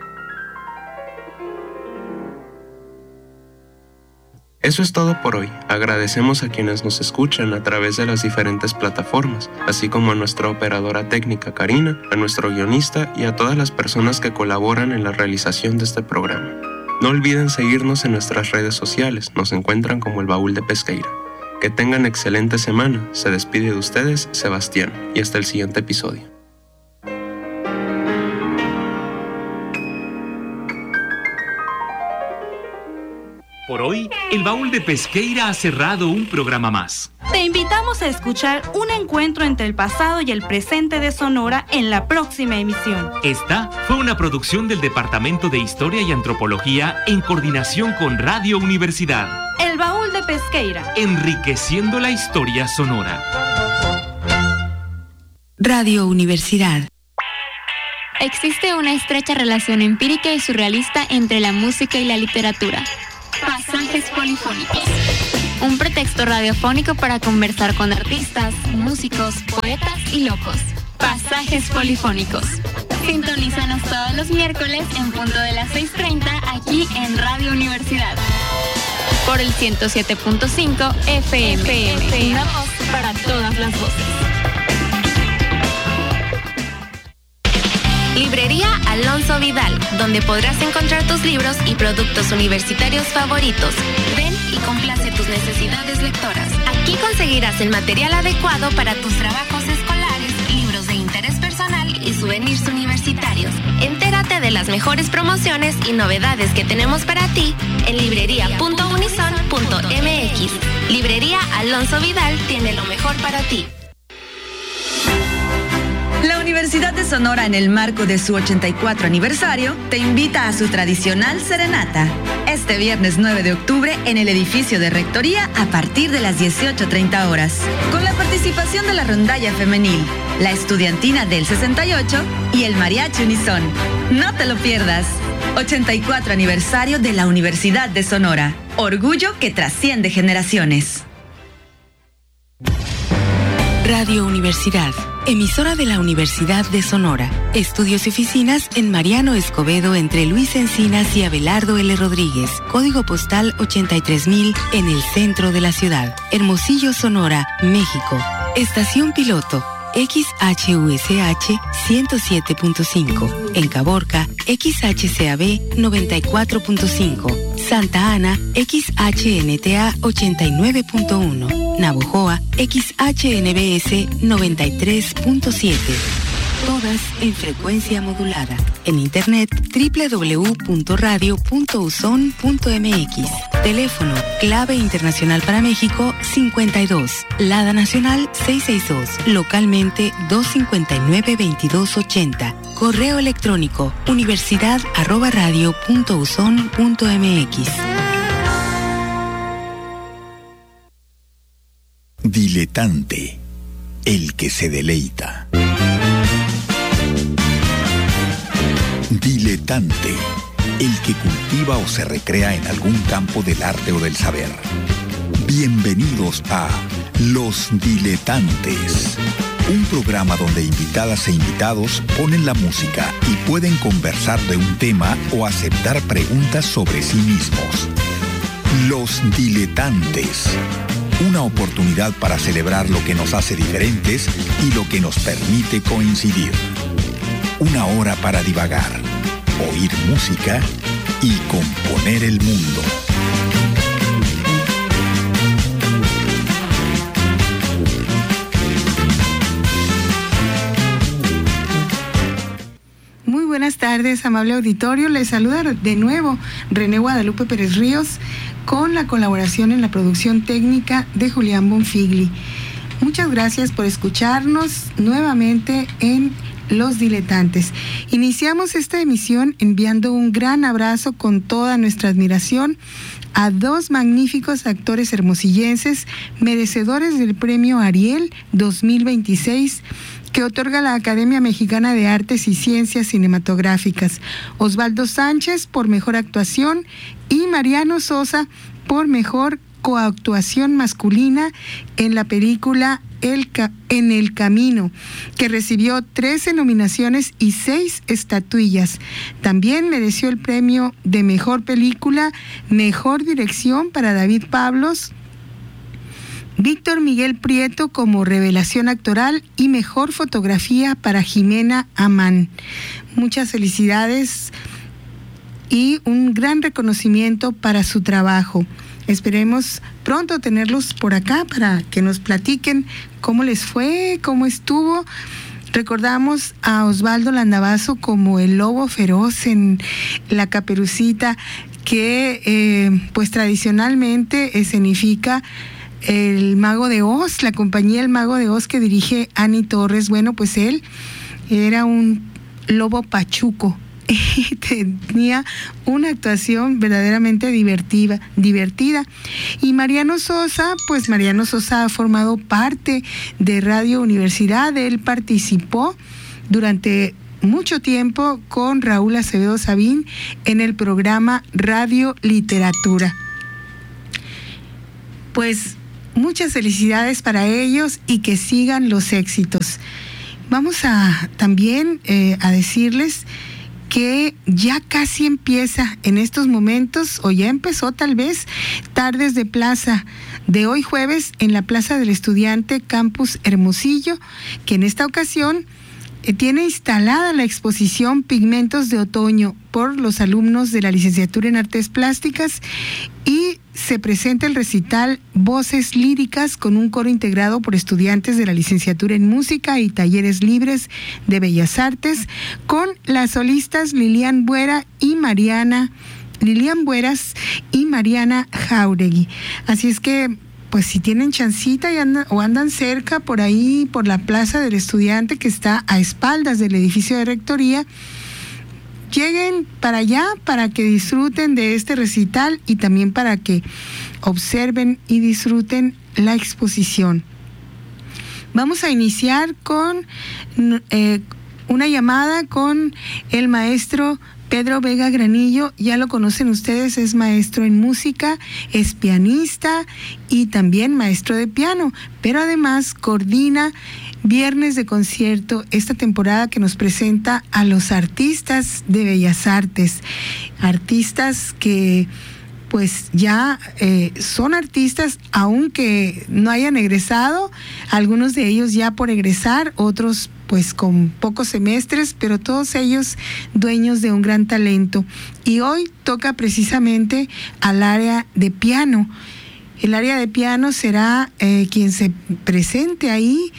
Eso es todo por hoy. Agradecemos a quienes nos escuchan a través de las diferentes plataformas, así como a nuestra operadora técnica Karina, a nuestro guionista y a todas las personas que colaboran en la realización de este programa. No olviden seguirnos en nuestras redes sociales, nos encuentran como El Baúl de Pesqueira. Que tengan excelente semana, se despide de ustedes Sebastián y hasta el siguiente episodio. Por hoy, El Baúl de Pesqueira ha cerrado un programa más. Te invitamos a escuchar un encuentro entre el pasado y el presente de Sonora en la próxima emisión. Esta fue una producción del Departamento de Historia y Antropología en coordinación con Radio Universidad. El Baúl de Pesqueira. Enriqueciendo la historia sonora. Radio Universidad. Existe una estrecha relación empírica y surrealista entre la música y la literatura. Pasajes polifónicos. Un pretexto radiofónico para conversar con artistas, músicos, poetas y locos. Pasajes polifónicos. Sintonízanos todos los miércoles en punto de las seis treinta aquí en Radio Universidad. Por el ciento siete punto cinco F M. F M. Una voz para todas las voces. Librería Alonso Vidal, donde podrás encontrar tus libros y productos universitarios favoritos. Ven y complace tus necesidades lectoras. Aquí conseguirás el material adecuado para tus trabajos escolares, libros de interés personal y souvenirs universitarios. Entérate de las mejores promociones y novedades que tenemos para ti en librería punto unison punto m x. Librería Alonso Vidal tiene lo mejor para ti. La Universidad de Sonora, en el marco de su ochenta y cuatro aniversario, te invita a su tradicional serenata. Este viernes nueve de octubre en el edificio de Rectoría a partir de las dieciocho treinta horas. Con la participación de la rondalla femenil, la estudiantina del sesenta y ocho y el mariachi unison. No te lo pierdas. ochenta y cuatro aniversario de la Universidad de Sonora. Orgullo que trasciende generaciones. Radio Universidad, emisora de la Universidad de Sonora. Estudios y oficinas en Mariano Escobedo entre Luis Encinas y Abelardo L. Rodríguez. Código postal ochenta y tres mil en el centro de la ciudad. Hermosillo, Sonora, México. Estación piloto X H U S H ciento siete punto cinco. En Caborca, X H C A B noventa y cuatro punto cinco. Santa Ana, X H N T A ochenta y nueve punto uno. Navojoa, X H N B S noventa y tres punto siete. Todas en frecuencia modulada. En internet doble u doble u doble u punto radio punto uson punto m x. Teléfono clave internacional para México cincuenta y dos. Lada nacional seiscientos sesenta y dos. Localmente doscientos cincuenta y nueve veintidós ochenta. Correo electrónico universidad arroba radio punto uson punto m x. Diletante, el que se deleita. Diletante, el que cultiva o se recrea en algún campo del arte o del saber. Bienvenidos a Los Diletantes, un programa donde invitadas e invitados ponen la música y pueden conversar de un tema o aceptar preguntas sobre sí mismos. Los Diletantes, una oportunidad para celebrar lo que nos hace diferentes y lo que nos permite coincidir. Una hora para divagar, oír música y componer el mundo. Muy buenas tardes, amable auditorio. Les saluda de nuevo René Guadalupe Pérez Ríos con la colaboración en la producción técnica de Julián Bonfigli. Muchas gracias por escucharnos nuevamente en Los Diletantes. Iniciamos esta emisión enviando un gran abrazo con toda nuestra admiración a dos magníficos actores hermosillenses merecedores del premio Ariel dos mil veintiséis que otorga la Academia Mexicana de Artes y Ciencias Cinematográficas. Osvaldo Sánchez por mejor actuación y Mariano Sosa por mejor coactuación masculina en la película El Ca- En el Camino, que recibió trece nominaciones y seis estatuillas. También mereció el premio de mejor película, mejor dirección para David Pablos, Víctor Miguel Prieto como revelación actoral y mejor fotografía para Jimena Amán. Muchas felicidades y un gran reconocimiento para su trabajo. Esperemos pronto tenerlos por acá para que nos platiquen cómo les fue, cómo estuvo. Recordamos a Osvaldo Landavazo como el lobo feroz en La Caperucita, que eh, pues tradicionalmente escenifica el Mago de Oz, la compañía El Mago de Oz que dirige Ani Torres. Bueno, pues él era un lobo pachuco y tenía una actuación verdaderamente divertida, divertida. Y Mariano Sosa, pues Mariano Sosa ha formado parte de Radio Universidad. Él participó durante mucho tiempo con Raúl Acevedo Sabín en el programa Radio Literatura. Pues muchas felicidades para ellos y que sigan los éxitos. Vamos a también eh, a decirles que ya casi empieza en estos momentos, o ya empezó tal vez, Tardes de Plaza, de hoy jueves en la Plaza del Estudiante Campus Hermosillo, que en esta ocasión eh, tiene instalada la exposición Pigmentos de Otoño por los alumnos de la licenciatura en Artes Plásticas, y se presenta el recital Voces Líricas con un coro integrado por estudiantes de la licenciatura en Música y Talleres Libres de Bellas Artes, con las solistas Lilian Buera y Mariana, Lilian Bueras y Mariana Jauregui. Así es que, pues si tienen chancita y andan, o andan cerca por ahí, por la Plaza del Estudiante, que está a espaldas del edificio de Rectoría, lleguen para allá para que disfruten de este recital y también para que observen y disfruten la exposición. Vamos a iniciar con eh, una llamada con el maestro Pedro Vega Granillo. Ya lo conocen ustedes, es maestro en música, es pianista y también maestro de piano, pero además coordina Viernes de Concierto, esta temporada que nos presenta a los artistas de Bellas Artes, artistas que pues ya eh, son artistas aunque no hayan egresado, algunos de ellos ya por egresar, otros pues con pocos semestres, pero todos ellos dueños de un gran talento. Y hoy toca precisamente al área de piano. El área de piano será eh, quien se presente ahí,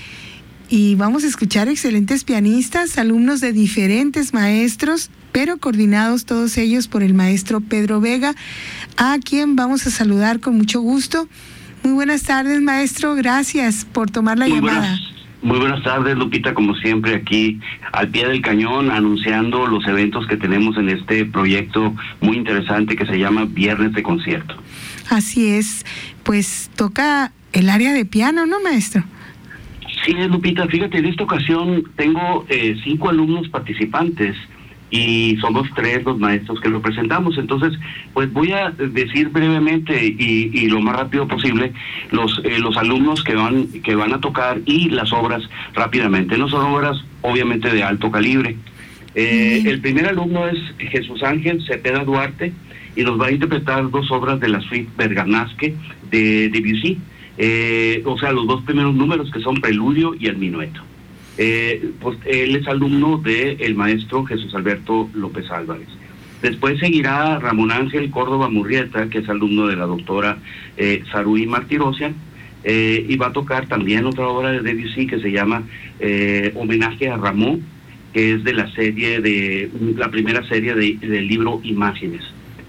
y vamos a escuchar excelentes pianistas, alumnos de diferentes maestros, pero coordinados todos ellos por el maestro Pedro Vega, a quien vamos a saludar con mucho gusto. Muy buenas tardes, maestro, gracias por tomar la muy llamada. Buenas, muy buenas tardes, Lupita, como siempre aquí al pie del cañón, anunciando los eventos que tenemos en este proyecto muy interesante que se llama Viernes de Concierto. Así es, pues toca el área de piano, ¿no, maestro? Sí, Lupita, fíjate, en esta ocasión tengo eh, cinco alumnos participantes y somos tres los maestros que lo presentamos. Entonces, pues voy a decir brevemente y, y lo más rápido posible los eh, los alumnos que van que van a tocar y las obras rápidamente. No son obras obviamente de alto calibre. Eh, el primer alumno es Jesús Ángel Cepeda Duarte y nos va a interpretar dos obras de la suite Bergamasque de Debussy. Eh, o sea, los dos primeros números, que son Preludio y el Minueto. Eh, pues él es alumno del maestro Jesús Alberto López Álvarez. Después seguirá Ramón Ángel Córdoba Murrieta, que es alumno de la doctora eh, Saruí Martirosian, eh, y va a tocar también otra obra de Debussy que se llama eh, Homenaje a Ramón, que es de la serie de la primera serie de, del libro Imágenes.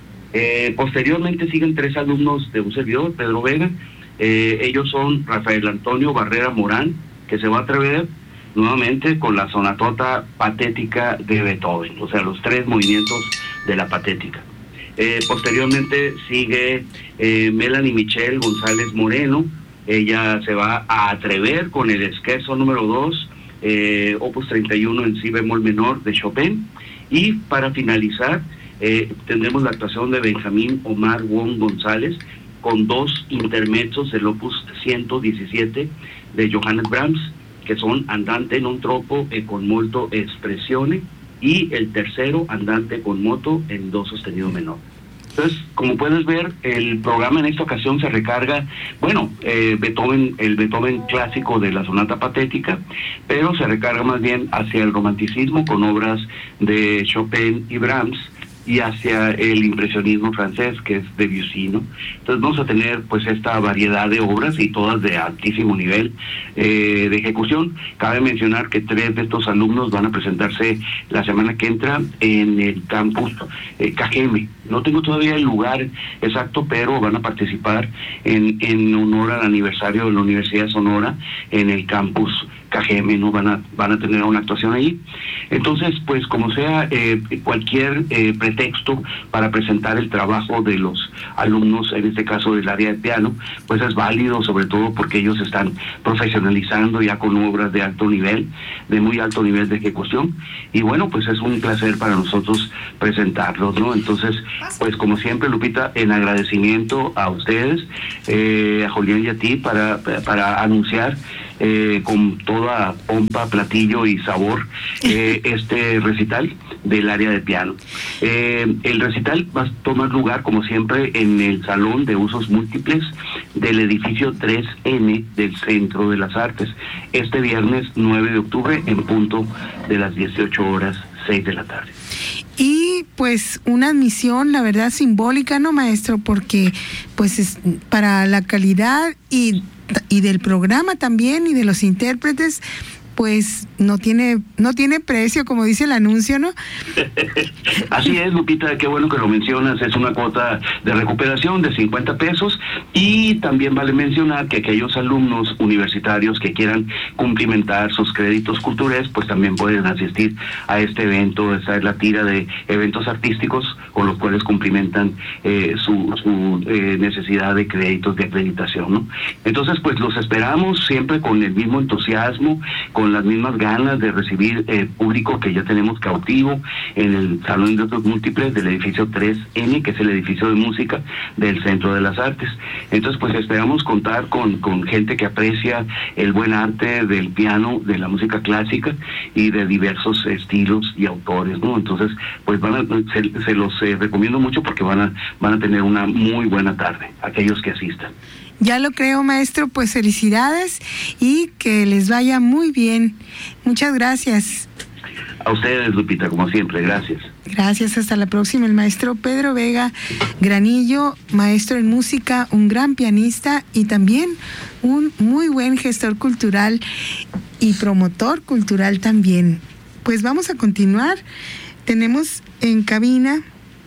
Eh, posteriormente siguen tres alumnos de un servidor, Pedro Vega. Eh, ellos son Rafael Antonio Barrera Morán, que se va a atrever nuevamente con la sonatota patética de Beethoven, o sea, los tres movimientos de la patética. Eh, posteriormente sigue eh, Melanie Michelle González Moreno. Ella se va a atrever con el Scherzo número dos, eh, opus treinta y uno en si bemol menor de Chopin. Y para finalizar eh, tendremos la actuación de Benjamín Omar Wong González, con dos intermezzos del opus ciento diecisiete de Johannes Brahms, que son Andante non troppo e con molto espressione, y el tercero Andante con moto en do sostenido menor. Entonces, como puedes ver, el programa en esta ocasión se recarga, bueno, eh, Beethoven, el Beethoven clásico de la sonata patética, pero se recarga más bien hacia el romanticismo con obras de Chopin y Brahms, y hacia el impresionismo francés, que es Debussy, ¿no? Entonces vamos a tener pues esta variedad de obras y todas de altísimo nivel eh, de ejecución. Cabe mencionar que tres de estos alumnos van a presentarse la semana que entra en el campus eh, Cajeme. No tengo todavía el lugar exacto, pero van a participar en, en honor al aniversario de la Universidad de Sonora en el campus Cajeme, ¿no? Van a, van a tener una actuación ahí. Entonces, pues como sea, eh, cualquier eh, pretexto para presentar el trabajo de los alumnos, en este caso del área de piano, pues es válido, sobre todo porque ellos están profesionalizando ya con obras de alto nivel, de muy alto nivel de ejecución, y bueno, pues es un placer para nosotros presentarlos, ¿no? Entonces, pues como siempre, Lupita, en agradecimiento a ustedes, eh, a Julián y a ti, para, para anunciar Eh, con toda pompa, platillo y sabor eh, este recital del área de piano. Eh, el recital va a tomar lugar, como siempre, en el Salón de Usos Múltiples del edificio tres ene del Centro de las Artes, este viernes nueve de octubre en punto de las dieciocho horas seis de la tarde. Y pues una admisión, la verdad, simbólica, ¿no, maestro? Porque pues es para la calidad y y del programa también y de los intérpretes, pues no tiene no tiene precio, como dice el anuncio, ¿no? Así es, Lupita, qué bueno que lo mencionas. Es una cuota de recuperación de cincuenta pesos, y también vale mencionar que aquellos alumnos universitarios que quieran cumplimentar sus créditos culturales, pues también pueden asistir a este evento. Esta es la tira de eventos artísticos con los cuales cumplimentan eh, su, su eh, necesidad de créditos de acreditación, ¿no? Entonces, pues los esperamos siempre con el mismo entusiasmo, con las mismas ganas de recibir eh, público que ya tenemos cautivo en el Salón de Usos Múltiples del edificio tres ene, que es el edificio de música del Centro de las Artes. Entonces, pues esperamos contar con, con gente que aprecia el buen arte del piano, de la música clásica y de diversos estilos y autores, ¿no? Entonces, pues van a, se, se los eh, recomiendo mucho porque van a, van a tener una muy buena tarde, aquellos que asistan. Ya lo creo, maestro, pues felicidades y que les vaya muy bien. Muchas gracias. A ustedes, Lupita, como siempre, gracias. Gracias, hasta la próxima. El maestro Pedro Vega Granillo, maestro en música, un gran pianista y también un muy buen gestor cultural y promotor cultural también. Pues vamos a continuar. Tenemos en cabina,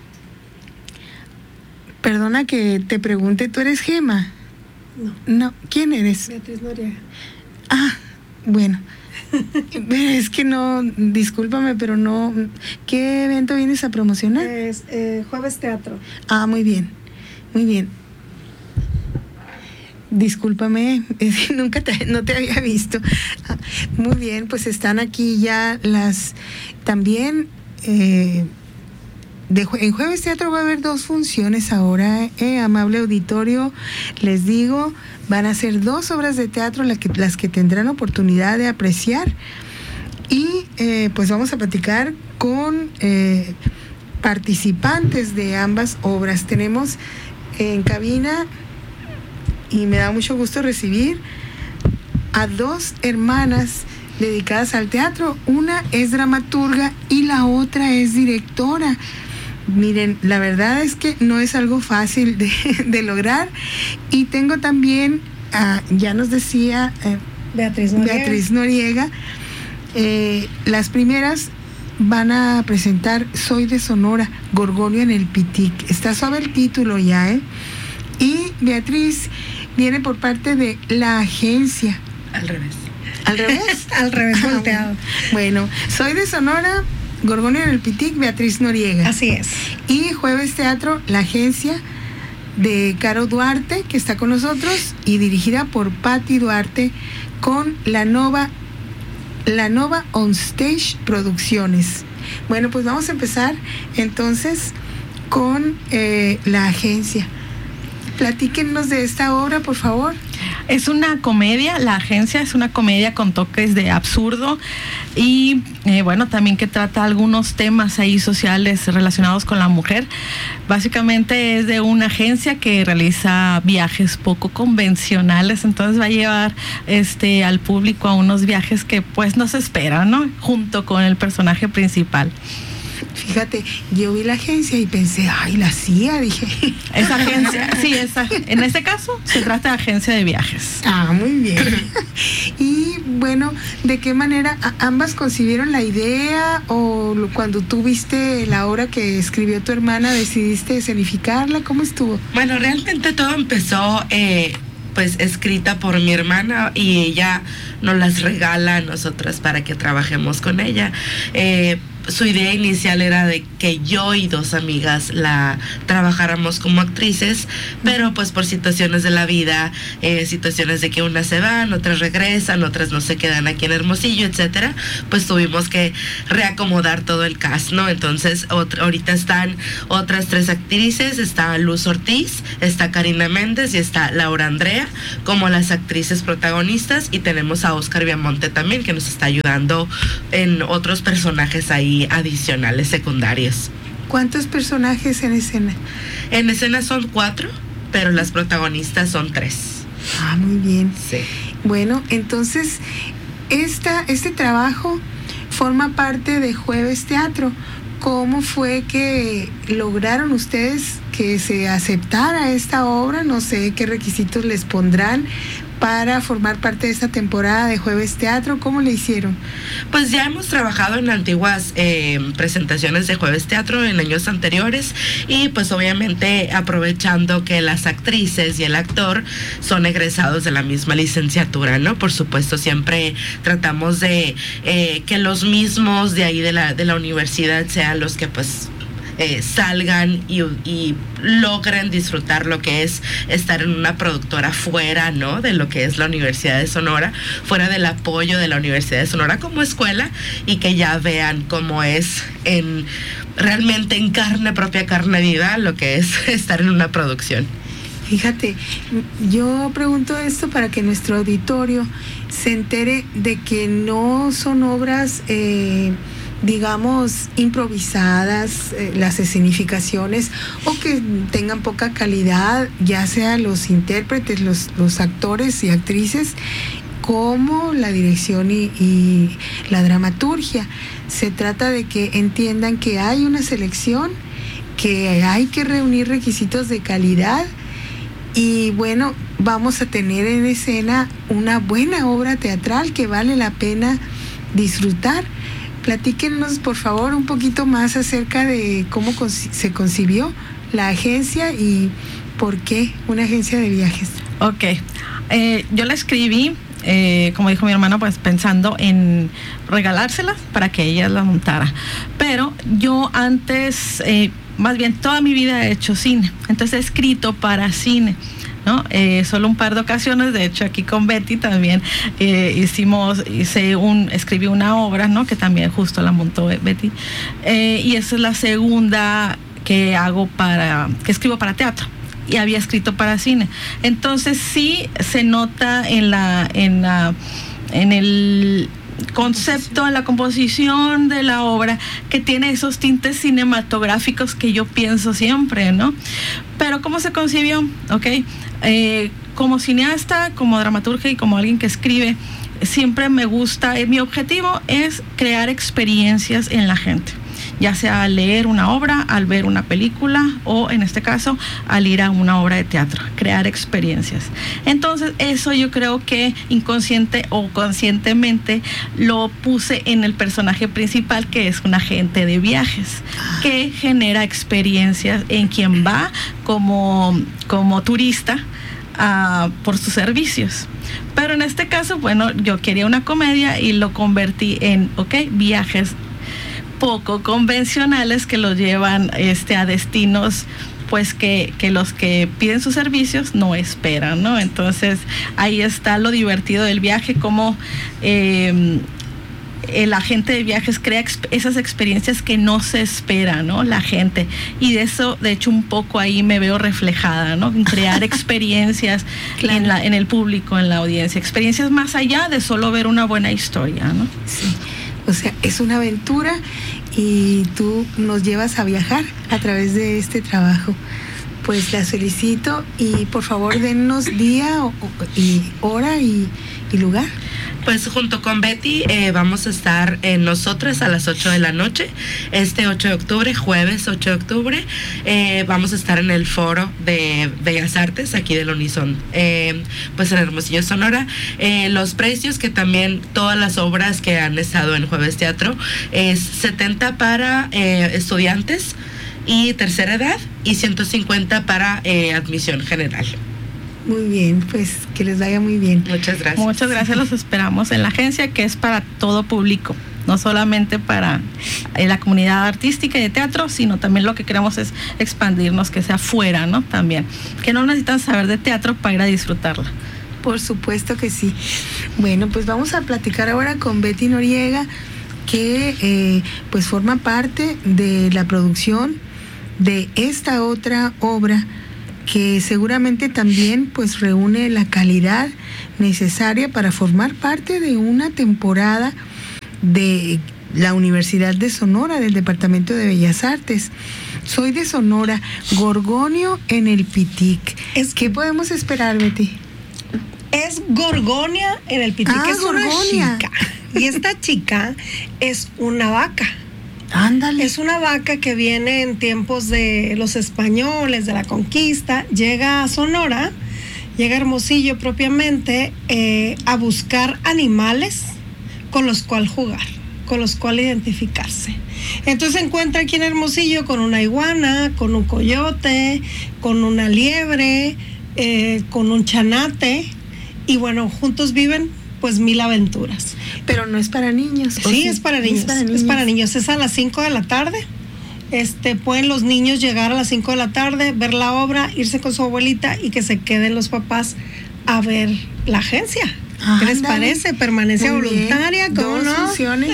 perdona que te pregunte, ¿tú eres Gema? No. No, ¿quién eres? Beatriz Noriega. Ah, bueno. Es que no, discúlpame, pero no. ¿Qué evento vienes a promocionar? Es eh, Jueves Teatro. Ah, muy bien, muy bien. Discúlpame, es que nunca te, no te había visto. Ah, muy bien, pues están aquí ya las, también, eh, de, en Jueves Teatro va a haber dos funciones ahora, eh, amable auditorio, les digo, van a ser dos obras de teatro las que, las que tendrán oportunidad de apreciar, y eh, pues vamos a platicar con eh, participantes de ambas obras. Tenemos en cabina, y me da mucho gusto recibir a dos hermanas dedicadas al teatro. Una es dramaturga y la otra es directora. Miren, la verdad es que no es algo fácil de, de lograr. Y tengo también, uh, ya nos decía eh, Beatriz Noriega, Beatriz Noriega eh, las primeras van a presentar Soy de Sonora, Gorgonio en el Pitic. Está suave el título ya, ¿eh? Y Beatriz viene por parte de la agencia. Al revés. ¿Al revés? Al revés, volteado. Bueno, Soy de Sonora, Gorgonio en el Pitic, Beatriz Noriega. Así es. Y Jueves Teatro, la agencia de Caro Duarte, que está con nosotros, y dirigida por Patti Duarte, con la Nova, la Nova On Stage Producciones. Bueno, pues vamos a empezar entonces con eh, la agencia. Platíquenos de esta obra, por favor. Es una comedia, la agencia es una comedia con toques de absurdo y eh, bueno, también que trata algunos temas ahí sociales relacionados con la mujer. Básicamente es de una agencia que realiza viajes poco convencionales, entonces va a llevar este al público a unos viajes que pues no se esperan, ¿no? Junto con el personaje principal. Fíjate, yo vi la agencia y pensé, ay, la C I A, dije. Esa agencia, sí, esa, en este caso se trata de agencia de viajes. Ah, muy bien. Y bueno, ¿de qué manera ambas concibieron la idea o cuando tú viste la obra que escribió tu hermana decidiste escenificarla? ¿Cómo estuvo? Bueno, realmente todo empezó eh, pues escrita por mi hermana y ella nos las regala a nosotras para que trabajemos con ella. Eh, su idea inicial era de que yo y dos amigas la trabajáramos como actrices, pero pues por situaciones de la vida, eh, situaciones de que unas se van, otras regresan, otras no se quedan aquí en Hermosillo, etcétera, pues tuvimos que reacomodar todo el cast, ¿no? Entonces ot- ahorita están otras tres actrices, está Luz Ortiz, está Karina Méndez y está Laura Andrea como las actrices protagonistas, y tenemos a Oscar Viamonte también, que nos está ayudando en otros personajes ahí adicionales, secundarios. ¿Cuántos personajes en escena? En escena son cuatro, pero las protagonistas son tres. Ah, muy bien. Sí. Bueno, entonces, esta, este trabajo forma parte de Jueves Teatro. ¿Cómo fue que lograron ustedes que se aceptara esta obra? No sé qué requisitos les pondrán para formar parte de esta temporada de Jueves Teatro. ¿Cómo le hicieron? Pues ya hemos trabajado en antiguas eh, presentaciones de Jueves Teatro en años anteriores, y pues obviamente aprovechando que las actrices y el actor son egresados de la misma licenciatura, ¿no? Por supuesto, siempre tratamos de eh, que los mismos de ahí de la, de la universidad sean los que pues Eh, salgan y, y logren disfrutar lo que es estar en una productora fuera, ¿no? De lo que es la Universidad de Sonora, fuera del apoyo de la Universidad de Sonora como escuela, y que ya vean cómo es en realmente en carne propia, carne viva, lo que es estar en una producción. Fíjate, yo pregunto esto para que nuestro auditorio se entere de que no son obras eh, digamos, improvisadas, eh, las escenificaciones, o que tengan poca calidad, ya sea los intérpretes, los, los actores y actrices, como la dirección y, y la dramaturgia. Se trata de que entiendan que hay una selección, que hay que reunir requisitos de calidad, y bueno, vamos a tener en escena una buena obra teatral que vale la pena disfrutar. Platíquenos, por favor, un poquito más acerca de cómo se concibió la agencia y por qué una agencia de viajes. Ok, eh, yo la escribí, eh, como dijo mi hermano, pues pensando en regalárselas para que ella la montara. Pero yo antes, eh, más bien toda mi vida he hecho cine, entonces he escrito para cine, ¿no? Eh, solo un par de ocasiones, de hecho aquí con Betty también eh, hicimos, hice un, escribí una obra, ¿no? Que también justo la montó Betty, eh, y esa es la segunda que hago para, que escribo para teatro, y había escrito para cine. Entonces sí se nota en la, en la, en el concepto, en la composición de la obra, que tiene esos tintes cinematográficos que yo pienso siempre, ¿no? Pero ¿cómo se concibió? Ok, eh, como cineasta, como dramaturga y como alguien que escribe, siempre me gusta, eh, mi objetivo es crear experiencias en la gente, ya sea al leer una obra, al ver una película, o en este caso al ir a una obra de teatro, crear experiencias. Entonces eso yo creo que inconsciente o conscientemente lo puse en el personaje principal, que es un agente de viajes que genera experiencias en quien va como, como turista uh, por sus servicios. Pero en este caso, bueno, yo quería una comedia y lo convertí en, ok, viajes poco convencionales que los llevan este, a destinos pues que, que los que piden sus servicios no esperan, ¿no? Entonces ahí está lo divertido del viaje, como eh, el agente de viajes crea exp- esas experiencias que no se espera, ¿no? La gente, y de eso de hecho un poco ahí me veo reflejada, ¿no? En crear experiencias claro. en, la, en el público, en la audiencia, experiencias más allá de solo ver una buena historia, ¿no? Sí. O sea, es una aventura y tú nos llevas a viajar a través de este trabajo. Pues las felicito y por favor dennos día o, y hora y, y lugar. Pues junto con Betty eh, vamos a estar en nosotras a las ocho de la noche, este ocho de octubre, jueves ocho de octubre, eh, vamos a estar en el foro de Bellas Artes, aquí del Unison, eh, pues en Hermosillo, Sonora. Eh, los precios, que también todas las obras que han estado en Jueves Teatro, es setenta para eh, estudiantes y tercera edad y ciento cincuenta para eh, admisión general. Muy bien, pues que les vaya muy bien. Muchas gracias. Muchas gracias, los esperamos en la agencia, que es para todo público, no solamente para eh, la comunidad artística y de teatro, sino también lo que queremos es expandirnos, que sea fuera, ¿no? También, que no necesitan saber de teatro para ir a disfrutarla. Por supuesto que sí. Bueno, pues vamos a platicar ahora con Betty Noriega, que eh, pues forma parte de la producción de esta otra obra, que seguramente también pues reúne la calidad necesaria para formar parte de una temporada de la Universidad de Sonora, del Departamento de Bellas Artes. Soy de Sonora, Gorgonio en el Pitic. Es, ¿Qué podemos esperar, Betty? Es Gorgonia en el Pitic, Ah, es una Gorgonia. chica. Y esta chica es una vaca. Ándale. Es una vaca que viene en tiempos de los españoles, de la conquista, llega a Sonora, llega a Hermosillo propiamente, eh, a buscar animales con los cuales jugar, con los cuales identificarse. Entonces se encuentra aquí en Hermosillo con una iguana, con un coyote, con una liebre, eh, con un chanate, y bueno, juntos viven pues mil aventuras. Pero no es para niños. Sí, sí? es para niños, Es para es niños. para niños. Es a las cinco de la tarde. Este, pueden los niños llegar a las cinco de la tarde, ver la obra, irse con su abuelita y que se queden los papás a ver la agencia. ¿Qué les Ándale. parece? Permanencia Muy bien. voluntaria, ¿cómo Dos no? funciones.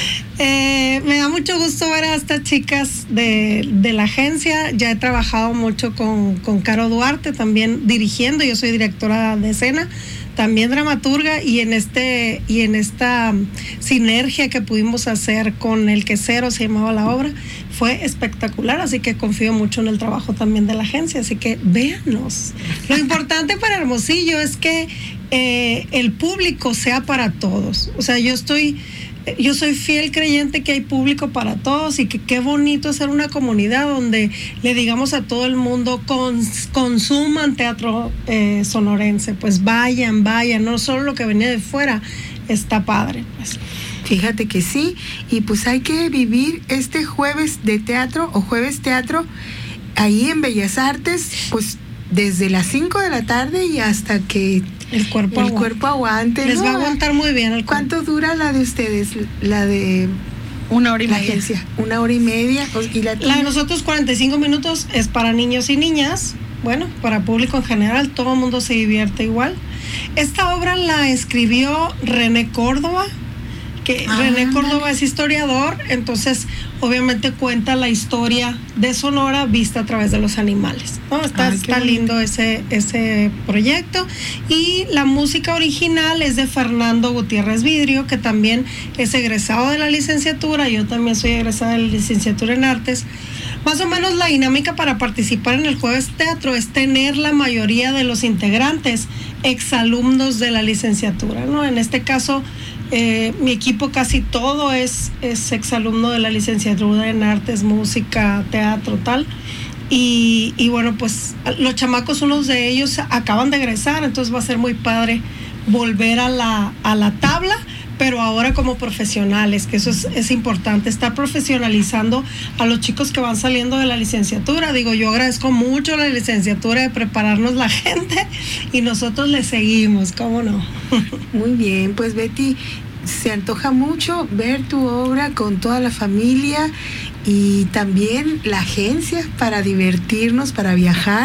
Eh, me da mucho gusto ver a estas chicas de, de la agencia. Ya he trabajado mucho con, con Caro Duarte, también dirigiendo. Yo soy directora de escena, también dramaturga, y en este y en esta sinergia que pudimos hacer con El Quesero, se llamaba la obra, fue espectacular, así que confío mucho en el trabajo también de la agencia, así que véanos. Lo importante para Hermosillo es que eh, el público sea para todos. O sea, yo estoy Yo soy fiel creyente que hay público para todos, y que qué bonito ser una comunidad donde le digamos a todo el mundo cons, consuman teatro eh, sonorense, pues vayan, vayan, no solo lo que venía de fuera está padre, pues. Fíjate que sí, y pues hay que vivir este jueves de teatro o jueves teatro ahí en Bellas Artes, pues desde las cinco de la tarde y hasta que el cuerpo, el aguante. cuerpo aguante. Les ¿no? va a aguantar muy bien el cuerpo. ¿Cuánto dura la de ustedes? La de una hora y la media. agencia, una hora y media. ¿Y la, la de nosotros cuarenta y cinco minutos es para niños y niñas, bueno, para público en general, todo el mundo se divierte igual. Esta obra la escribió René Córdoba, que Ah, René ándale. Córdoba es historiador, entonces obviamente cuenta la historia de Sonora vista a través de los animales, ¿no? Está, Ay, qué está bonito. lindo ese, ese proyecto. Y la música original es de Fernando Gutiérrez Vidrio, que también es egresado de la licenciatura. Yo también soy egresada de la licenciatura en artes. Más o menos la dinámica para participar en el Jueves Teatro es tener la mayoría de los integrantes exalumnos de la licenciatura, ¿no? En este caso, eh, mi equipo casi todo es, es exalumno de la licenciatura en artes, música, teatro, tal. Y, y bueno, pues los chamacos, unos de ellos acaban de egresar, entonces va a ser muy padre volver a la, a la tabla, pero ahora como profesionales, que eso es, es importante, estar profesionalizando a los chicos que van saliendo de la licenciatura. Digo, yo agradezco mucho la licenciatura de prepararnos la gente, y nosotros le seguimos, ¿cómo no? Muy bien, pues Betty, se antoja mucho ver tu obra con toda la familia y también la agencia para divertirnos, para viajar,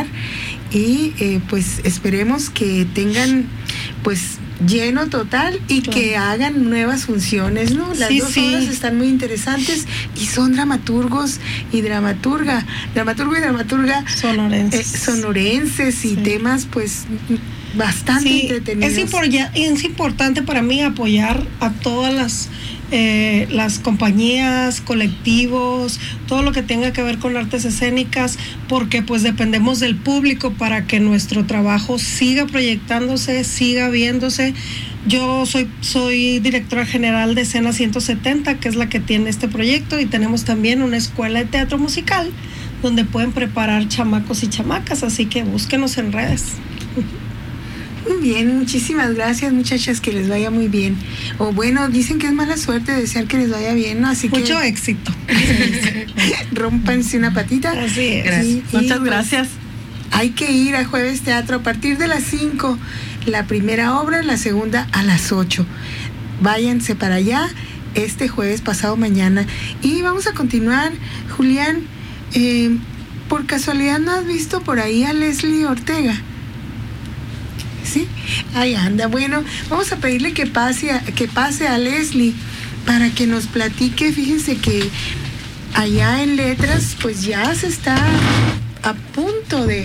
y eh, pues esperemos que tengan pues lleno total y Claro. que hagan nuevas funciones, ¿no? Las Sí, dos sí. obras están muy interesantes y son dramaturgos y dramaturga, dramaturgo y dramaturga sonorenses, eh, sonorenses y Sí. temas pues bastante Sí, entretenidos. es, impor- es importante para mí apoyar a todas las eh, las compañías, colectivos, todo lo que tenga que ver con artes escénicas, porque pues dependemos del público para que nuestro trabajo siga proyectándose, siga viéndose. Yo soy, soy directora general de Escena ciento setenta, que es la que tiene este proyecto, y tenemos también una escuela de teatro musical donde pueden preparar chamacos y chamacas, así que búsquenos en redes. Muy bien, muchísimas gracias, muchachas, que les vaya muy bien. O bueno, dicen que es mala suerte desear que les vaya bien, ¿no? Así Mucho que éxito. Rómpanse una patita. Así es. Gracias. Y, Muchas y, gracias. Pues, hay que ir a Jueves Teatro a partir de las cinco. La primera obra, la segunda a las ocho. Váyanse para allá este jueves pasado mañana. Y vamos a continuar, Julián. Eh, por casualidad, ¿no has visto por ahí a Leslie Ortega? Sí, ahí anda. Bueno, vamos a pedirle que pase a, que pase a Leslie para que nos platique. Fíjense que allá en Letras pues ya se está a punto de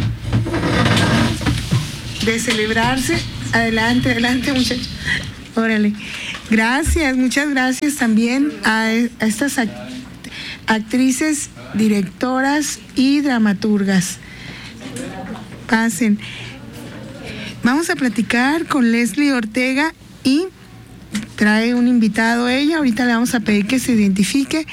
de celebrarse. Adelante, adelante, muchachos. Órale. Gracias, muchas gracias también a, a estas act- actrices, directoras y dramaturgas. Pasen. Vamos a platicar con Leslie Ortega y trae un invitado ella. Ahorita le vamos a pedir que se identifique.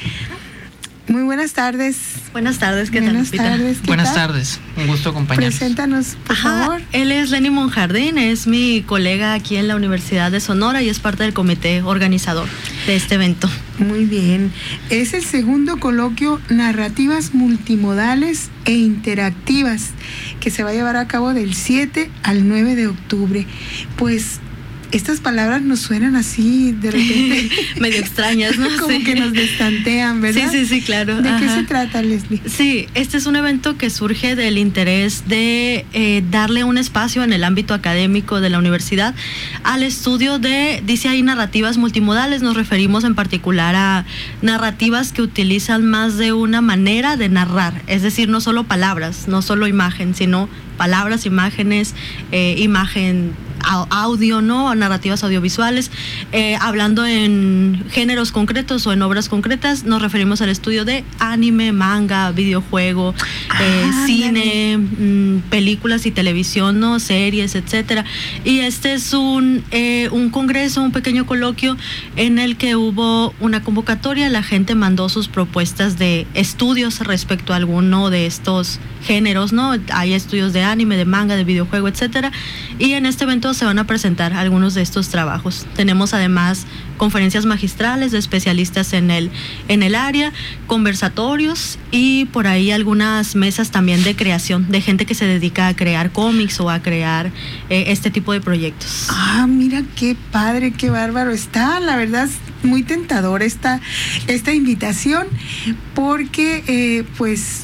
Muy buenas tardes. Buenas tardes, ¿qué buenas tal? Tardes, ¿qué Buenas tal? tardes, un gusto acompañarnos. Preséntanos, por Ajá, favor. Él es Lenny Monjardín, es mi colega aquí en la Universidad de Sonora y es parte del comité organizador de este evento. Muy bien. Es el segundo coloquio Narrativas Multimodales e Interactivas que se va a llevar a cabo del siete al nueve de octubre. Pues estas palabras nos suenan así de repente medio extrañas, ¿no? Como sí. que nos destantean, ¿verdad? Sí, sí, sí, claro. ¿De Ajá. qué se trata, Leslie? Sí, este es un evento que surge del interés de eh, darle un espacio en el ámbito académico de la universidad al estudio de, dice ahí, narrativas multimodales. Nos referimos en particular a narrativas que utilizan más de una manera de narrar, es decir, no solo palabras, no solo imagen, sino palabras, imágenes, eh, imagen, audio, ¿no? Narrativas audiovisuales. Eh, hablando en géneros concretos o en obras concretas, nos referimos al estudio de anime, manga, videojuego, ah, eh, cine, m, películas y televisión, ¿no? Series, etcétera. Y este es un, eh, un congreso, un pequeño coloquio en el que hubo una convocatoria. La gente mandó sus propuestas de estudios respecto a alguno de estos géneros, ¿no? Hay estudios de anime, de manga, de videojuego, etcétera. Y en este evento se van a presentar algunos de estos trabajos. Tenemos además conferencias magistrales de especialistas en el, en el área, conversatorios y por ahí algunas mesas también de creación, de gente que se dedica a crear cómics o a crear eh, este tipo de proyectos. Ah, mira qué padre, qué bárbaro está. La verdad es muy tentador esta, esta invitación porque eh, pues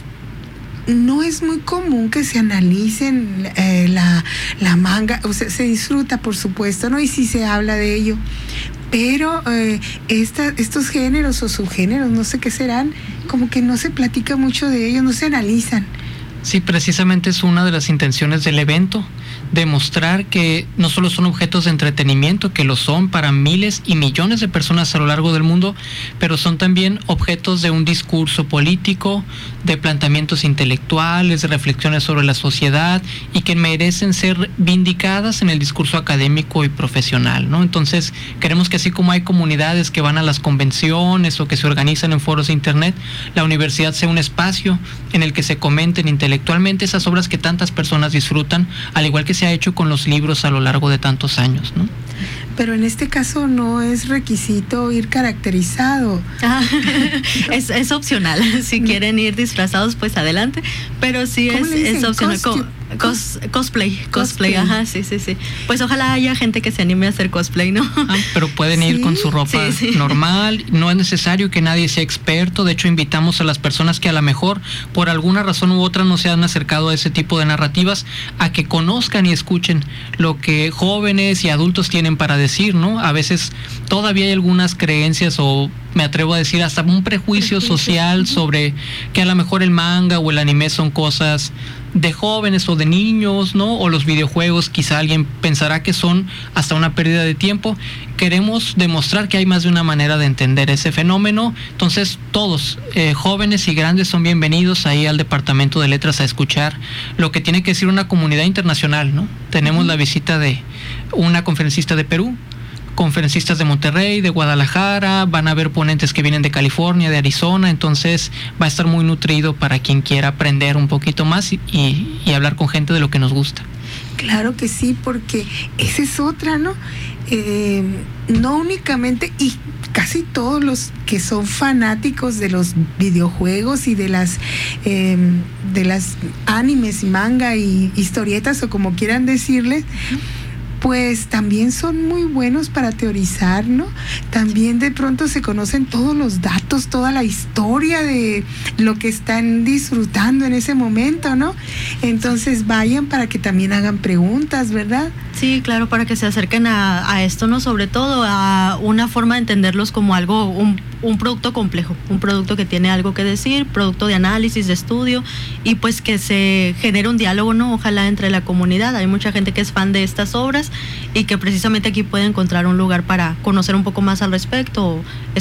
no es muy común que se analicen eh, la, la manga, o sea, se disfruta por supuesto, ¿no? Y sí se habla de ello, pero eh, esta, estos géneros o subgéneros, no sé qué serán, como que no se platica mucho de ellos, no se analizan. Sí, precisamente es una de las intenciones del evento, demostrar que no solo son objetos de entretenimiento, que lo son para miles y millones de personas a lo largo del mundo, pero son también objetos de un discurso político, de planteamientos intelectuales, de reflexiones sobre la sociedad y que merecen ser vindicadas en el discurso académico y profesional, ¿no? Entonces, queremos que así como hay comunidades que van a las convenciones o que se organizan en foros de internet, la universidad sea un espacio en el que se comenten intelectualmente esas obras que tantas personas disfrutan, al igual que se ha hecho con los libros a lo largo de tantos años, ¿no? Pero en este caso no es requisito ir caracterizado. Ah, es, es opcional. Si quieren ir disfrazados, pues adelante. Pero sí es, es opcional. Co- cos, cosplay, cosplay, cosplay, ajá, sí, sí, sí. Pues ojalá haya gente que se anime a hacer cosplay, ¿no? Ah, pero pueden ir ¿Sí? con su ropa sí, sí. normal. No es necesario que nadie sea experto. De hecho, invitamos a las personas que a lo mejor por alguna razón u otra no se han acercado a ese tipo de narrativas a que conozcan y escuchen lo que jóvenes y adultos tienen para decir, ¿no? A veces todavía hay algunas creencias o me atrevo a decir hasta un prejuicio social sobre que a lo mejor el manga o el anime son cosas de jóvenes o de niños, ¿no? O los videojuegos, quizá alguien pensará que son hasta una pérdida de tiempo. Queremos demostrar que hay más de una manera de entender ese fenómeno. Entonces, todos, eh, jóvenes y grandes, son bienvenidos ahí al Departamento de Letras a escuchar lo que tiene que decir una comunidad internacional, ¿no? Tenemos uh-huh. la visita de una conferencista de Perú, conferencistas de Monterrey, de Guadalajara, van a haber ponentes que vienen de California, de Arizona, entonces va a estar muy nutrido para quien quiera aprender un poquito más y, y, y hablar con gente de lo que nos gusta. Claro que sí, porque esa es otra, ¿no? Eh, no únicamente, y casi todos los que son fanáticos de los videojuegos y de las eh, de las animes, manga y historietas o como quieran decirles, pues también son muy buenos para teorizar, ¿no? También de pronto se conocen todos los datos, toda la historia de lo que están disfrutando en ese momento, ¿no? Entonces vayan para que también hagan preguntas, ¿verdad? Sí, claro, para que se acerquen a, a esto, ¿no? Sobre todo a una forma de entenderlos como algo, un, un producto complejo, un producto que tiene algo que decir, producto de análisis, de estudio, y pues que se genere un diálogo, ¿no? Ojalá entre la comunidad. Hay mucha gente que es fan de estas obras y que precisamente aquí puede encontrar un lugar para conocer un poco más al respecto,